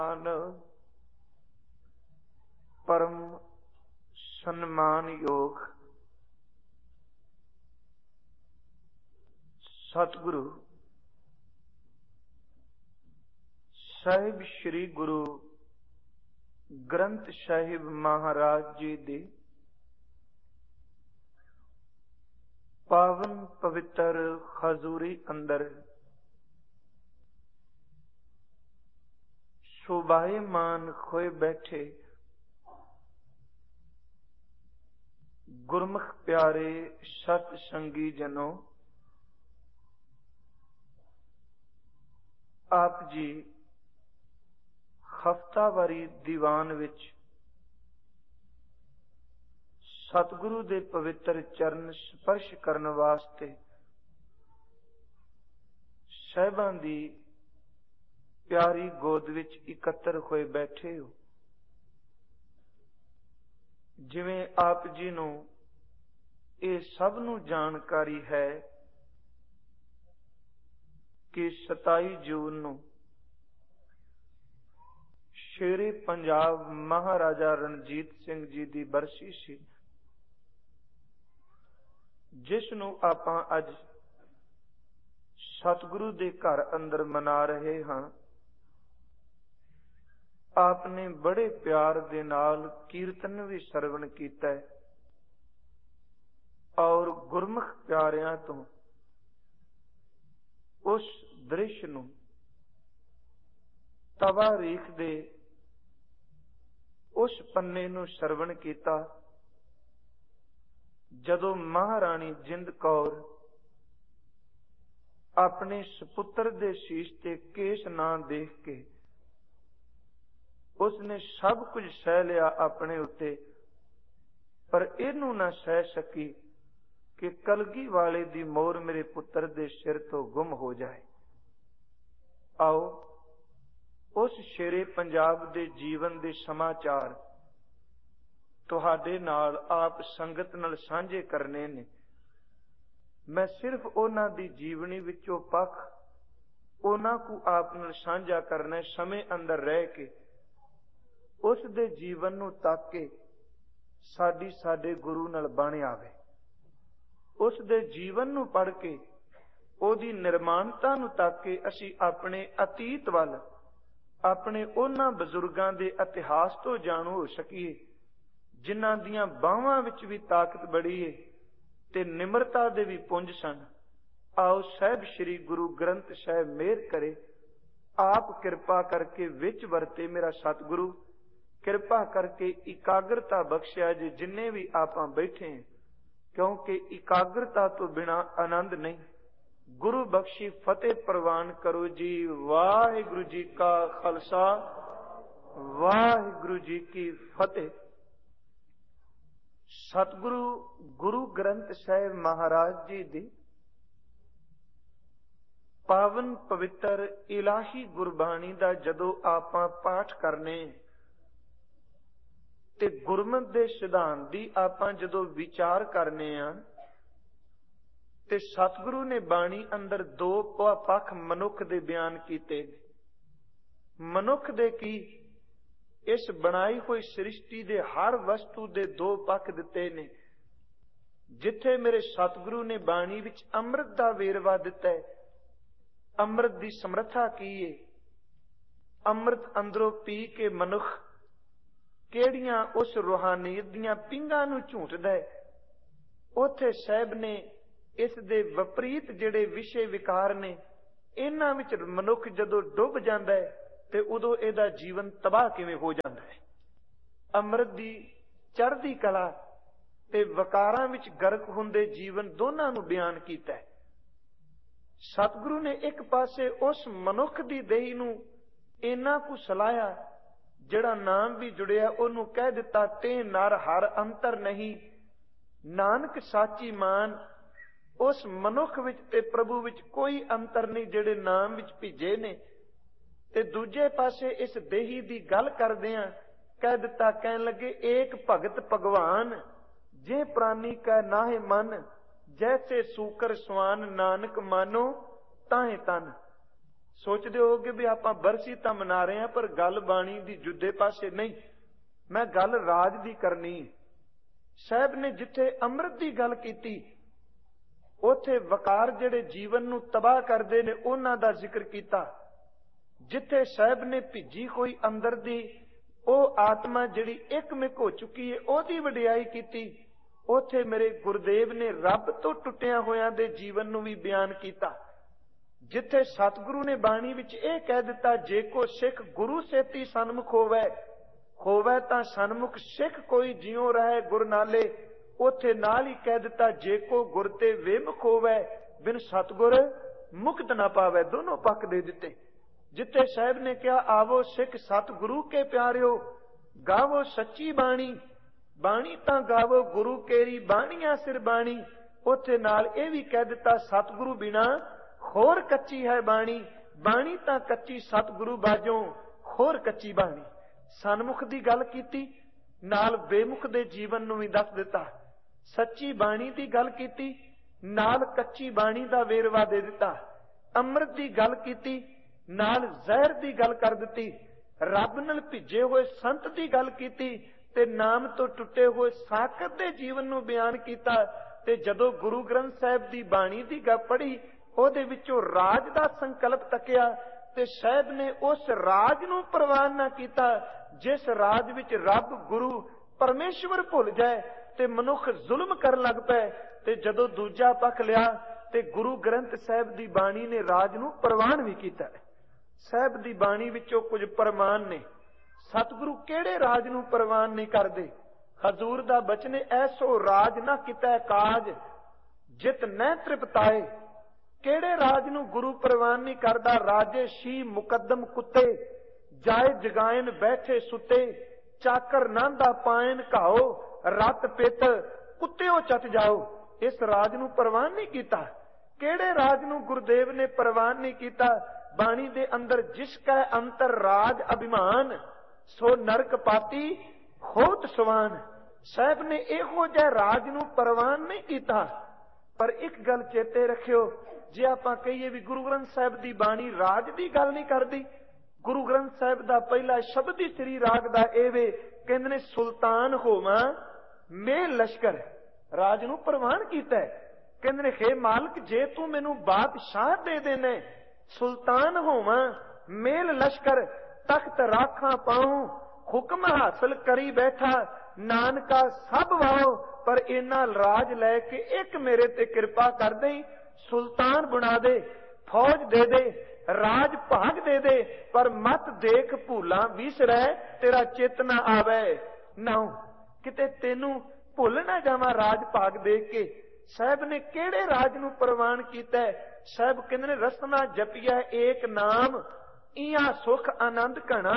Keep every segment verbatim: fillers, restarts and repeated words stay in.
परम सम्मान योग सतगुरु साहिब श्री गुरु ग्रंथ साहिब महाराज जी दी पावन पवित्र हजूरी अंदर शोभायमान होए बैठे गुरमुख प्यारे सत संगी जनों, आप जी हफ्तावारी दीवान विच सतगुरु दे पवित्र चरण स्पर्श करने वास्ते साहिबां दी प्यारी गोद विच इकत्र होए बैठे हो। जिवें आप जी नूं ये सब नूं जानकारी है कि सताई जून नूं शेरे पंजाब महाराजा रणजीत सिंह जी दी बरसी सी, जिस नूं आपां अज सतगुरु दे घर अंदर मना रहे हां। आपने बड़े प्यार दे नाल कीर्तन भी सरवण कीता है और गुरमुख प्यारियां तो उस दृश्य नूं तवारीख दे उस पन्ने नूं सरवण कीता जदों महारानी जिंद कौर अपने सपुत्र दे शीश ते केस ना देख के उसने सब कुछ सह लिया अपने उत्ते, पर इनू ना सह सकी कि कलगी वाले दी मोर मेरे पुत्र दे सिर तो गुम हो जाए। आओ उस शेरे पंजाब दे जीवन दे समाचार तुहाडे नाल आप संगत नाल सांझे करने ने। मैं सिर्फ उन्हां दी जीवनी विचों पख उन्हां को आप नाल सांझा करना, समय अंदर रह के उस दे जीवन नूं तक के साडी साडे गुरु नाल बण आवे। उस दे जीवन नूं पढ़ के ओदी निर्माणता नूं तक के असीं अपने अतीत वल अपने उन्हां बजुर्गां दे इतिहास तो जाणू हो सकीए जिन्हां दीयां बाहां विच भी ताकत बड़ी है ते निमरता दे भी पुंज सन। आओ साहिब श्री गुरु ग्रंथ साहिब मेहर करे, आप कृपा करके विच वरते मेरा सतगुरु, कृपा करके इकाग्रता बख्शिया जे जिन्ने भी आपां बैठे हैं, क्योंकि इकाग्रता तो बिना आनंद नहीं। गुरु बख्शी फतेह प्रवान करो जी। वाहिगुरु जी का खालसा, वाहिगुरु जी की फतेह। सतगुरु गुरु ग्रंथ साहिब महाराज जी दी पावन पवित्र इलाही गुरबाणी दा जदों आपां पाठ करने ते गुरमत दे सिद्धांत दी आपां जदों विचार करने आ ते सतगुरु ने बाणी अंदर दो पख मनुख दे बयान कीते। मनुख दे की इस बनाई हुई सृष्टि दे हर वस्तु दे दो पख दिते ने। जिथे मेरे सतगुरु ने बाणी विच अमृत दा वेरवा दिता है, अमृत दी समर्था की है, अमृत अंदरों पी के मनुख केड़ियां उस रूहानीयत दियां पिंगां नूं झूटदा है, उथे साहिब ने इस दे विपरीत जिहड़े विषय विकार ने इन्हां विच मनुख जदों डुब जांदा है ते उदों इहदा जीवन तबाह किवें हो जांदा है। अमृत दी चढ़दी कला ते वकारां विच गर्क हुंदे जीवन दोनां नूं बयान कीता है। सतगुरु ने एक पासे उस मनुख दी देही नूं इन्ना कु सलाया जिहड़ा नाम भी जुड़िया ओनू कह दिता ते नर हर अंतर नहीं, नानक साची मान। उस मनुख विच ते प्रभु विच कोई अंतर नहीं जिहड़े नाम विच भिजे ने। ते दूजे पासे इस देही दी गल करदियां कह दिता, कहन लगे एक भगत भगवान जे प्राणी का नाहे मन, जैसे सूकर स्वान नानक मानो ताहे तन। ਸੋਚਦੇ ਹੋਗੇ ਵੀ ਆਪਾਂ ਬਰਸੀ ਤਾਂ ਮਨਾ ਰਹੇ ਹਾਂ, ਪਰ ਗੱਲ ਬਾਣੀ ਦੀ ਜੁੱਦੇ ਪਾਸੇ ਨਹੀਂ। ਮੈਂ ਗੱਲ ਰਾਜ ਦੀ ਕਰਨੀ। ਸਾਹਿਬ ਨੇ ਜਿੱਥੇ ਅੰਮ੍ਰਿਤ ਦੀ ਗੱਲ ਕੀਤੀ, ਉੱਥੇ ਵਕਾਰ ਜਿਹੜੇ ਜੀਵਨ ਨੂੰ ਤਬਾਹ ਕਰਦੇ ਨੇ ਉਹਨਾਂ ਦਾ ਜ਼ਿਕਰ ਕੀਤਾ। ਜਿੱਥੇ ਸਾਹਿਬ ਨੇ ਭਿੱਜੀ ਹੋਈ ਅੰਦਰ ਦੀ ਉਹ ਆਤਮਾ ਜਿਹੜੀ ਇੱਕਮਿਕ ਹੋ ਚੁੱਕੀ ਹੈ, ਉਹਦੀ ਵਡਿਆਈ ਕੀਤੀ। ਉੱਥੇ ਮੇਰੇ ਗੁਰਦੇਵ ਨੇ ਰੱਬ ਤੋਂ ਟੁੱਟਿਆ ਹੋਇਆਂ ਦੇ ਜੀਵਨ ਨੂੰ ਵੀ ਬਿਆਨ ਕੀਤਾ। ਜਿੱਥੇ ਸਤਿਗੁਰੂ ਨੇ ਬਾਣੀ ਵਿੱਚ ਇਹ ਕਹਿ ਦਿੱਤਾ, ਜੇ ਕੋ ਸਿੱਖ ਗੁਰੂ ਸੇਤੀ ਸਨਮੁਖ ਹੋਵੇ, ਹੋਵੇ ਤਾਂ ਸਨਮੁਖ ਸਿੱਖ ਕੋਈ ਜਿਉ ਰਹੇ ਗੁਰ ਨਾਲੇ। ਉੱਥੇ ਨਾਲ ਹੀ ਕਹਿ ਦਿੱਤਾ, ਜੇ ਕੋ ਗੁਰ ਤੇ ਵੇਮੁਖ ਹੋਵੇ, ਬਿਨ ਸਤਿਗੁਰ ਮੁਕਤ ਨਾ ਪਾਵੇ। ਦੋਨੋਂ ਪੱਖ ਦੇ ਦਿੱਤੇ। ਜਿੱਥੇ ਸਾਹਿਬ ਨੇ ਕਿਹਾ, ਆਵੋ ਸਿੱਖ ਸਤਿਗੁਰੂ ਕੇ ਪਿਆਰਿਓ, ਗਾਵੋ ਸੱਚੀ ਬਾਣੀ, ਬਾਣੀ ਤਾਂ ਗਾਵੋ ਗੁਰੂ ਕੇਰੀ ਬਾਣੀਆਂ ਸਿਰ ਬਾਣੀ। ਉੱਥੇ ਨਾਲ ਇਹ ਵੀ ਕਹਿ ਦਿੱਤਾ, ਸਤਿਗੁਰੂ ਬਿਨਾ ਹੋਰ ਕੱਚੀ ਹੈ ਬਾਣੀ, ਬਾਣੀ ਤਾਂ ਕੱਚੀ ਸਤਿਗੁਰੂ ਬਾਝੋਂ ਹੋਰ ਕੱਚੀ ਬਾਣੀ। ਸਨਮੁਖ ਦੀ ਗੱਲ ਕੀਤੀ, ਨਾਲ ਬੇਮੁਖ ਦੇ ਜੀਵਨ ਨੂੰ ਵੀ ਦੱਸ ਦਿੱਤਾ। ਸੱਚੀ ਬਾਣੀ ਦੀ ਗੱਲ ਕੀਤੀ, ਨਾਲ ਕੱਚੀ ਬਾਣੀ ਦਾ ਵੇਰਵਾ ਦੇ ਦਿੱਤਾ। ਅੰਮ੍ਰਿਤ ਦੀ ਗੱਲ ਕੀਤੀ, ਨਾਲ ਜ਼ਹਿਰ ਦੀ ਗੱਲ ਕਰ ਦਿੱਤੀ। ਰੱਬ ਨਾਲ ਭਿੱਜੇ ਹੋਏ ਸੰਤ ਦੀ ਗੱਲ ਕੀਤੀ, ਤੇ ਨਾਮ ਤੋਂ ਟੁੱਟੇ ਹੋਏ ਸਾਕਤ ਦੇ ਜੀਵਨ ਨੂੰ ਬਿਆਨ ਕੀਤਾ। ਤੇ ਜਦੋਂ ਗੁਰੂ ਗ੍ਰੰਥ ਸਾਹਿਬ ਦੀ ਬਾਣੀ ਦੀ ਗੱਲ ਪੜ੍ਹੀ, ਉਹਦੇ ਵਿੱਚੋਂ ਰਾਜ ਦਾ ਸੰਕਲਪ ਤੱਕਿਆ, ਤੇ ਸਾਹਿਬ ਨੇ ਉਸ ਰਾਜ ਨੂੰ ਪ੍ਰਵਾਨ ਨਾ ਕੀਤਾ ਜਿਸ ਰਾਜ ਵਿੱਚ ਰੱਬ ਗੁਰੂ ਪਰਮੇਸ਼ਵਰ ਭੁੱਲ ਜਾਏ ਤੇ ਮਨੁੱਖ ਜ਼ੁਲਮ ਕਰਨ ਲੱਗ ਪਏ। ਤੇ ਜਦੋਂ ਦੂਜਾ ਪੱਖ ਲਿਆ ਤੇ ਗੁਰੂ ਗ੍ਰੰਥ ਸਾਹਿਬ ਦੀ ਬਾਣੀ ਨੇ ਰਾਜ ਨੂੰ ਪ੍ਰਵਾਨ ਵੀ ਕੀਤਾ। ਸਾਹਿਬ ਦੀ ਬਾਣੀ ਵਿੱਚੋਂ ਕੁਝ ਪ੍ਰਮਾਣ ਨੇ। ਸਤਿਗੁਰੂ ਕਿਹੜੇ ਰਾਜ ਨੂੰ ਪ੍ਰਵਾਨ ਨਹੀਂ ਕਰਦੇ? ਹਜ਼ੂਰ ਦਾ ਬਚਨ, ਐਸੋ ਰਾਜ ਨਾ ਕੀਤਾ ਕਾਜ, ਜਿਤ ਨਹਿ ਤ੍ਰਿਪਤਾਏ। ਕਿਹੜੇ ਰਾਜ ਨੂੰ ਗੁਰੂ ਪ੍ਰਵਾਨ ਨਹੀਂ ਕਰਦਾ? ਰਾਜੇ ਸ਼ੀ ਮੁਕੱਦਮ ਕੁੱਤੇ, ਜਾਏ ਜਗਾਇਨ ਬੈਠੇ ਸੁੱਤੇ, ਚਾਕਰ ਨਾਂਦਾ ਪਾਇਨ ਘਾਓ, ਰਤ ਪਿੱਤ ਕੁੱਤਿਓ ਚਟ ਜਾਓ। ਇਸ ਰਾਜ ਨੂੰ ਪ੍ਰਵਾਨ ਨਹੀਂ ਕੀਤਾ। ਕਿਹੜੇ ਰਾਜ ਨੂੰ ਗੁਰਦੇਵ ਨੇ ਪ੍ਰਵਾਨ ਨਹੀਂ ਕੀਤਾ? ਬਾਣੀ ਦੇ ਅੰਦਰ, ਜਿਸ ਕੈ ਅੰਤਰ ਰਾਜ ਅਭਿਮਾਨ, ਸੋ ਨਰਕ ਪਾਤੀ ਹੋਤ ਸਵਾਨ। ਸਾਹਿਬ ਨੇ ਇਹੋ ਜਿਹੇ ਰਾਜ ਨੂੰ ਪ੍ਰਵਾਨ ਨਹੀਂ ਕੀਤਾ। ਪਰ ਇੱਕ ਗੱਲ ਚੇਤੇ ਰੱਖਿਓ, ਜੇ ਆਪਾਂ ਕਹੀਏ ਵੀ ਗੁਰੂ ਗ੍ਰੰਥ ਸਾਹਿਬ ਦੀ ਬਾਣੀ ਰਾਜ ਦੀ ਗੱਲ ਨਹੀਂ ਕਰਦੀ, ਗੁਰੂ ਗ੍ਰੰਥ ਸਾਹਿਬ ਦਾ ਪਹਿਲਾ ਸ਼ਬਦ ਹੀ ਸ੍ਰੀ ਰਾਗ ਦਾ ਇਹ ਵੇ, ਕਹਿੰਦੇ ਨੇ ਸੁਲਤਾਨ ਹੋਵਾਂ ਮੈਂ ਲਸ਼ਕਰ। ਰਾਜ ਨੂੰ ਪ੍ਰਵਾਨ ਕੀਤਾ। ਕਹਿੰਦੇ ਨੇ, ਹੇ ਮਾਲਕ, ਜੇ ਤੂੰ ਮੈਨੂੰ ਬਾਦਸ਼ਾਹ ਦੇ ਦੇਨੇ, ਸੁਲਤਾਨ ਹੋਵਾਂ ਮੇਲ ਲਸ਼ਕਰ, ਤਖਤ ਰਾਖਾਂ ਪਾਉ, ਹੁਕਮ ਹਾਸਲ ਕਰੀ ਬੈਠਾ, ਨਾਨਕਾ ਸਭ ਵਾਓ। ਪਰ ਇਹਨਾਂ ਰਾਜ ਲੈ ਕੇ ਇੱਕ ਮੇਰੇ ਤੇ ਕਿਰਪਾ ਕਰ ਦੇਈ, ਸੁਲਤਾਨ ਬਣਾ ਦੇ, ਫੌਜ ਦੇ ਦੇ, ਰਾਜ ਭਾਗ ਦੇ ਦੇ, ਪਰ ਮਤ ਦੇਖ ਭੂਲਾਂ ਵਿਸਰੈ, ਤੇਰਾ ਚਿੱਤ ਨਾ ਆਵੇ। ਨਾ ਕਿਤੇ ਤੈਨੂੰ ਭੁੱਲ ਨਾ ਜਾਵਾਂ ਰਾਜ ਭਾਗ ਦੇਖ ਕੇ। ਸਾਹਿਬ ਨੇ ਕਿਹੜੇ ਰਾਜ ਨੂੰ ਪ੍ਰਵਾਨ ਕੀਤਾ? ਸਾਹਿਬ ਕਹਿੰਦੇ ਨੇ, ਰਸਨਾ ਜਪਿਆ ਏਕ ਨਾਮ, ਇਹਾਂ ਸੁਖ ਆਨੰਦ ਘਣਾ,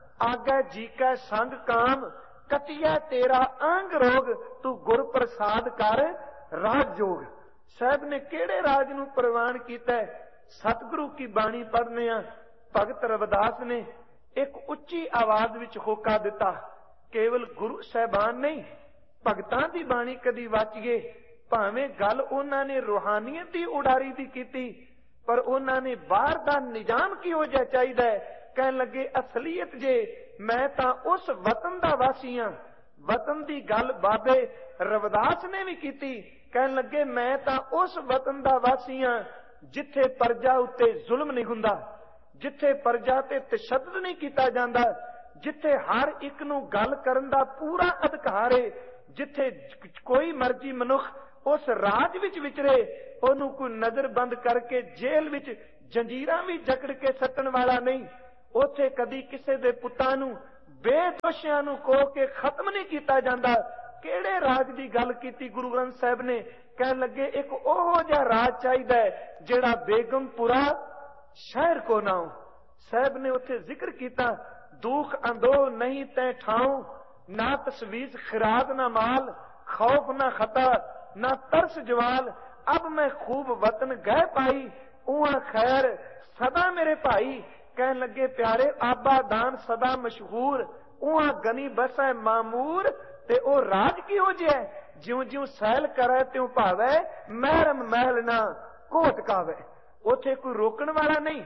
ਆਗੈ ਜੀ ਕੈ ਸੰਗ ਕਾਮ, ਕਟਿਆ ਤੇਰਾ ਅੰਗ ਰੋਗ, ਤੂੰ ਗੁਰ ਪ੍ਰਸਾਦ ਕਰ ਰਾਜ ਜੋਗ। ਸਾਹਿਬ ਨੇ ਕਿਹੜੇ ਰਾਜ ਨੂੰ ਪ੍ਰਵਾਨ ਕੀਤਾ? ਸਤਿਗੁਰੂ ਕੀ ਬਾਣੀ ਪੜ੍ਹਨੇ ਆ, ਭਗਤ ਰਵਿਦਾਸ ਨੇ ਇੱਕ ਉੱਚੀ ਆਵਾਜ਼ ਵਿੱਚ ਹੋਕਾ ਦਿੱਤਾ। ਕੇਵਲ ਗੁਰੂ ਸਾਹਿਬਾਨ ਨਹੀਂ, ਭਗਤਾਂ ਦੀ ਬਾਣੀ ਕਦੀ ਵਾਚੀਏ, ਭਾਵੇਂ ਗੱਲ ਉਹਨਾਂ ਨੇ ਰੂਹਾਨੀਅਤ ਦੀ ਉਡਾਰੀ ਦੀ ਕੀਤੀ, ਪਰ ਉਹਨਾਂ ਨੇ ਬਾਹਰ ਦਾ ਨਿਜ਼ਾਮ ਕਿਹੋ ਜਿਹਾ ਚਾਹੀਦਾ ਹੈ। ਕਹਿਣ ਲੱਗੇ, ਅਸਲੀਅਤ ਜੇ ਮੈਂ ਤਾਂ ਉਸ ਵਤਨ ਦਾ ਵਾਸੀ ਹਾਂ। ਵਤਨ ਦੀ ਗੱਲ ਬਾਬੇ ਰਵਿਦਾਸ ਨੇ ਵੀ ਕੀਤੀ। ਕਹਿਣ ਲੱਗੇ, ਮੈਂ ਤਾਂ ਉਸ ਵਤਨ ਦਾ ਵਾਸੀ ਹਾਂ ਜਿੱਥੇ ਪ੍ਰਜਾ ਉੱਤੇ ਜ਼ੁਲਮ ਨਹੀਂ ਹੁੰਦਾ, ਜਿੱਥੇ ਪ੍ਰਜਾ ਤੇ ਤਸ਼ੱਦਦ ਨਹੀਂ ਕੀਤਾ ਜਾਂਦਾ, ਜਿੱਥੇ ਹਰ ਇੱਕ ਨੂੰ ਗੱਲ ਕਰਨ ਦਾ ਪੂਰਾ ਅਧਿਕਾਰ ਹੈ, ਜਿੱਥੇ ਕੋਈ ਮਰਜ਼ੀ ਮਨੁੱਖ ਉਸ ਰਾਜ ਵਿੱਚ ਵਿਚਰੇ, ਉਹਨੂੰ ਕੋਈ ਨਜ਼ਰਬੰਦ ਕਰਕੇ ਜੇਲ੍ਹ ਵਿੱਚ ਜੰਜੀਰਾਂ ਵੀ ਜਕੜ ਕੇ ਸੱਟਣ ਵਾਲਾ ਨਹੀਂ। ਉੱਥੇ ਕਦੀ ਕਿਸੇ ਦੇ ਪੁੱਤਾਂ ਨੂੰ, ਬੇਦੋਸ਼ੀਆਂ ਨੂੰ ਕੋਹ ਕੇ ਖਤਮ ਨਹੀਂ ਕੀਤਾ ਜਾਂਦਾ। ਕਿਹੜੇ ਰਾਜ ਦੀ ਗੱਲ ਕੀਤੀ ਗੁਰੂ ਗ੍ਰੰਥ ਸਾਹਿਬ ਨੇ? ਕਹਿਣ ਲੱਗੇ, ਇੱਕ ਉਹ ਜਿਹਾ ਰਾਜ ਚਾਹੀਦਾ ਹੈ ਜਿਹੜਾ ਬੇਗਮਪੁਰਾ ਸ਼ਹਿਰ ਕੋ ਨਾਉ। ਸਾਹਿਬ ਨੇ ਉੱਥੇ ਜ਼ਿਕਰ ਕੀਤਾ, ਦੁੱਖ ਅੰਦੋ ਨਹੀਂ ਤੈ ਠਾਉ, ਨਾ ਤਸਵੀਜ਼ ਖਿਰਾਦ ਨਾ ਮਾਲ, ਖੌਫ ਨਾ ਖਤਾ ਨਾ ਤਰਸ ਜਵਾਲ, ਅਬ ਮੈਂ ਖੂਬ ਵਤਨ ਗਹਿ ਪਾਈ, ਉਹਾਂ ਖੈਰ ਸਦਾ ਮੇਰੇ ਭਾਈ। ਕਹਿਣ ਲੱਗੇ, ਪਿਆਰੇ ਆਬਾਦਾਨ ਸਦਾ ਮਸ਼ਹੂਰ, ਉਹਾਂ ਗਨੀ ਬਸੈ ਮਾਮੂਰ। ਤੇ ਉਹ ਰਾਜ ਕਿਹੋ ਜਿਹਾ? ਜਿਉਂ ਜਿਉਂ ਸੈਲ ਕਰੇ ਤਿਉਂ ਭਾਵੇ, ਮਹਿਰਮ ਮਹਿਲ ਨਾ ਕੋਟ ਕਾਵੇ। ਉੱਥੇ ਕੋਈ ਰੋਕਣ ਵਾਲਾ ਨਹੀਂ।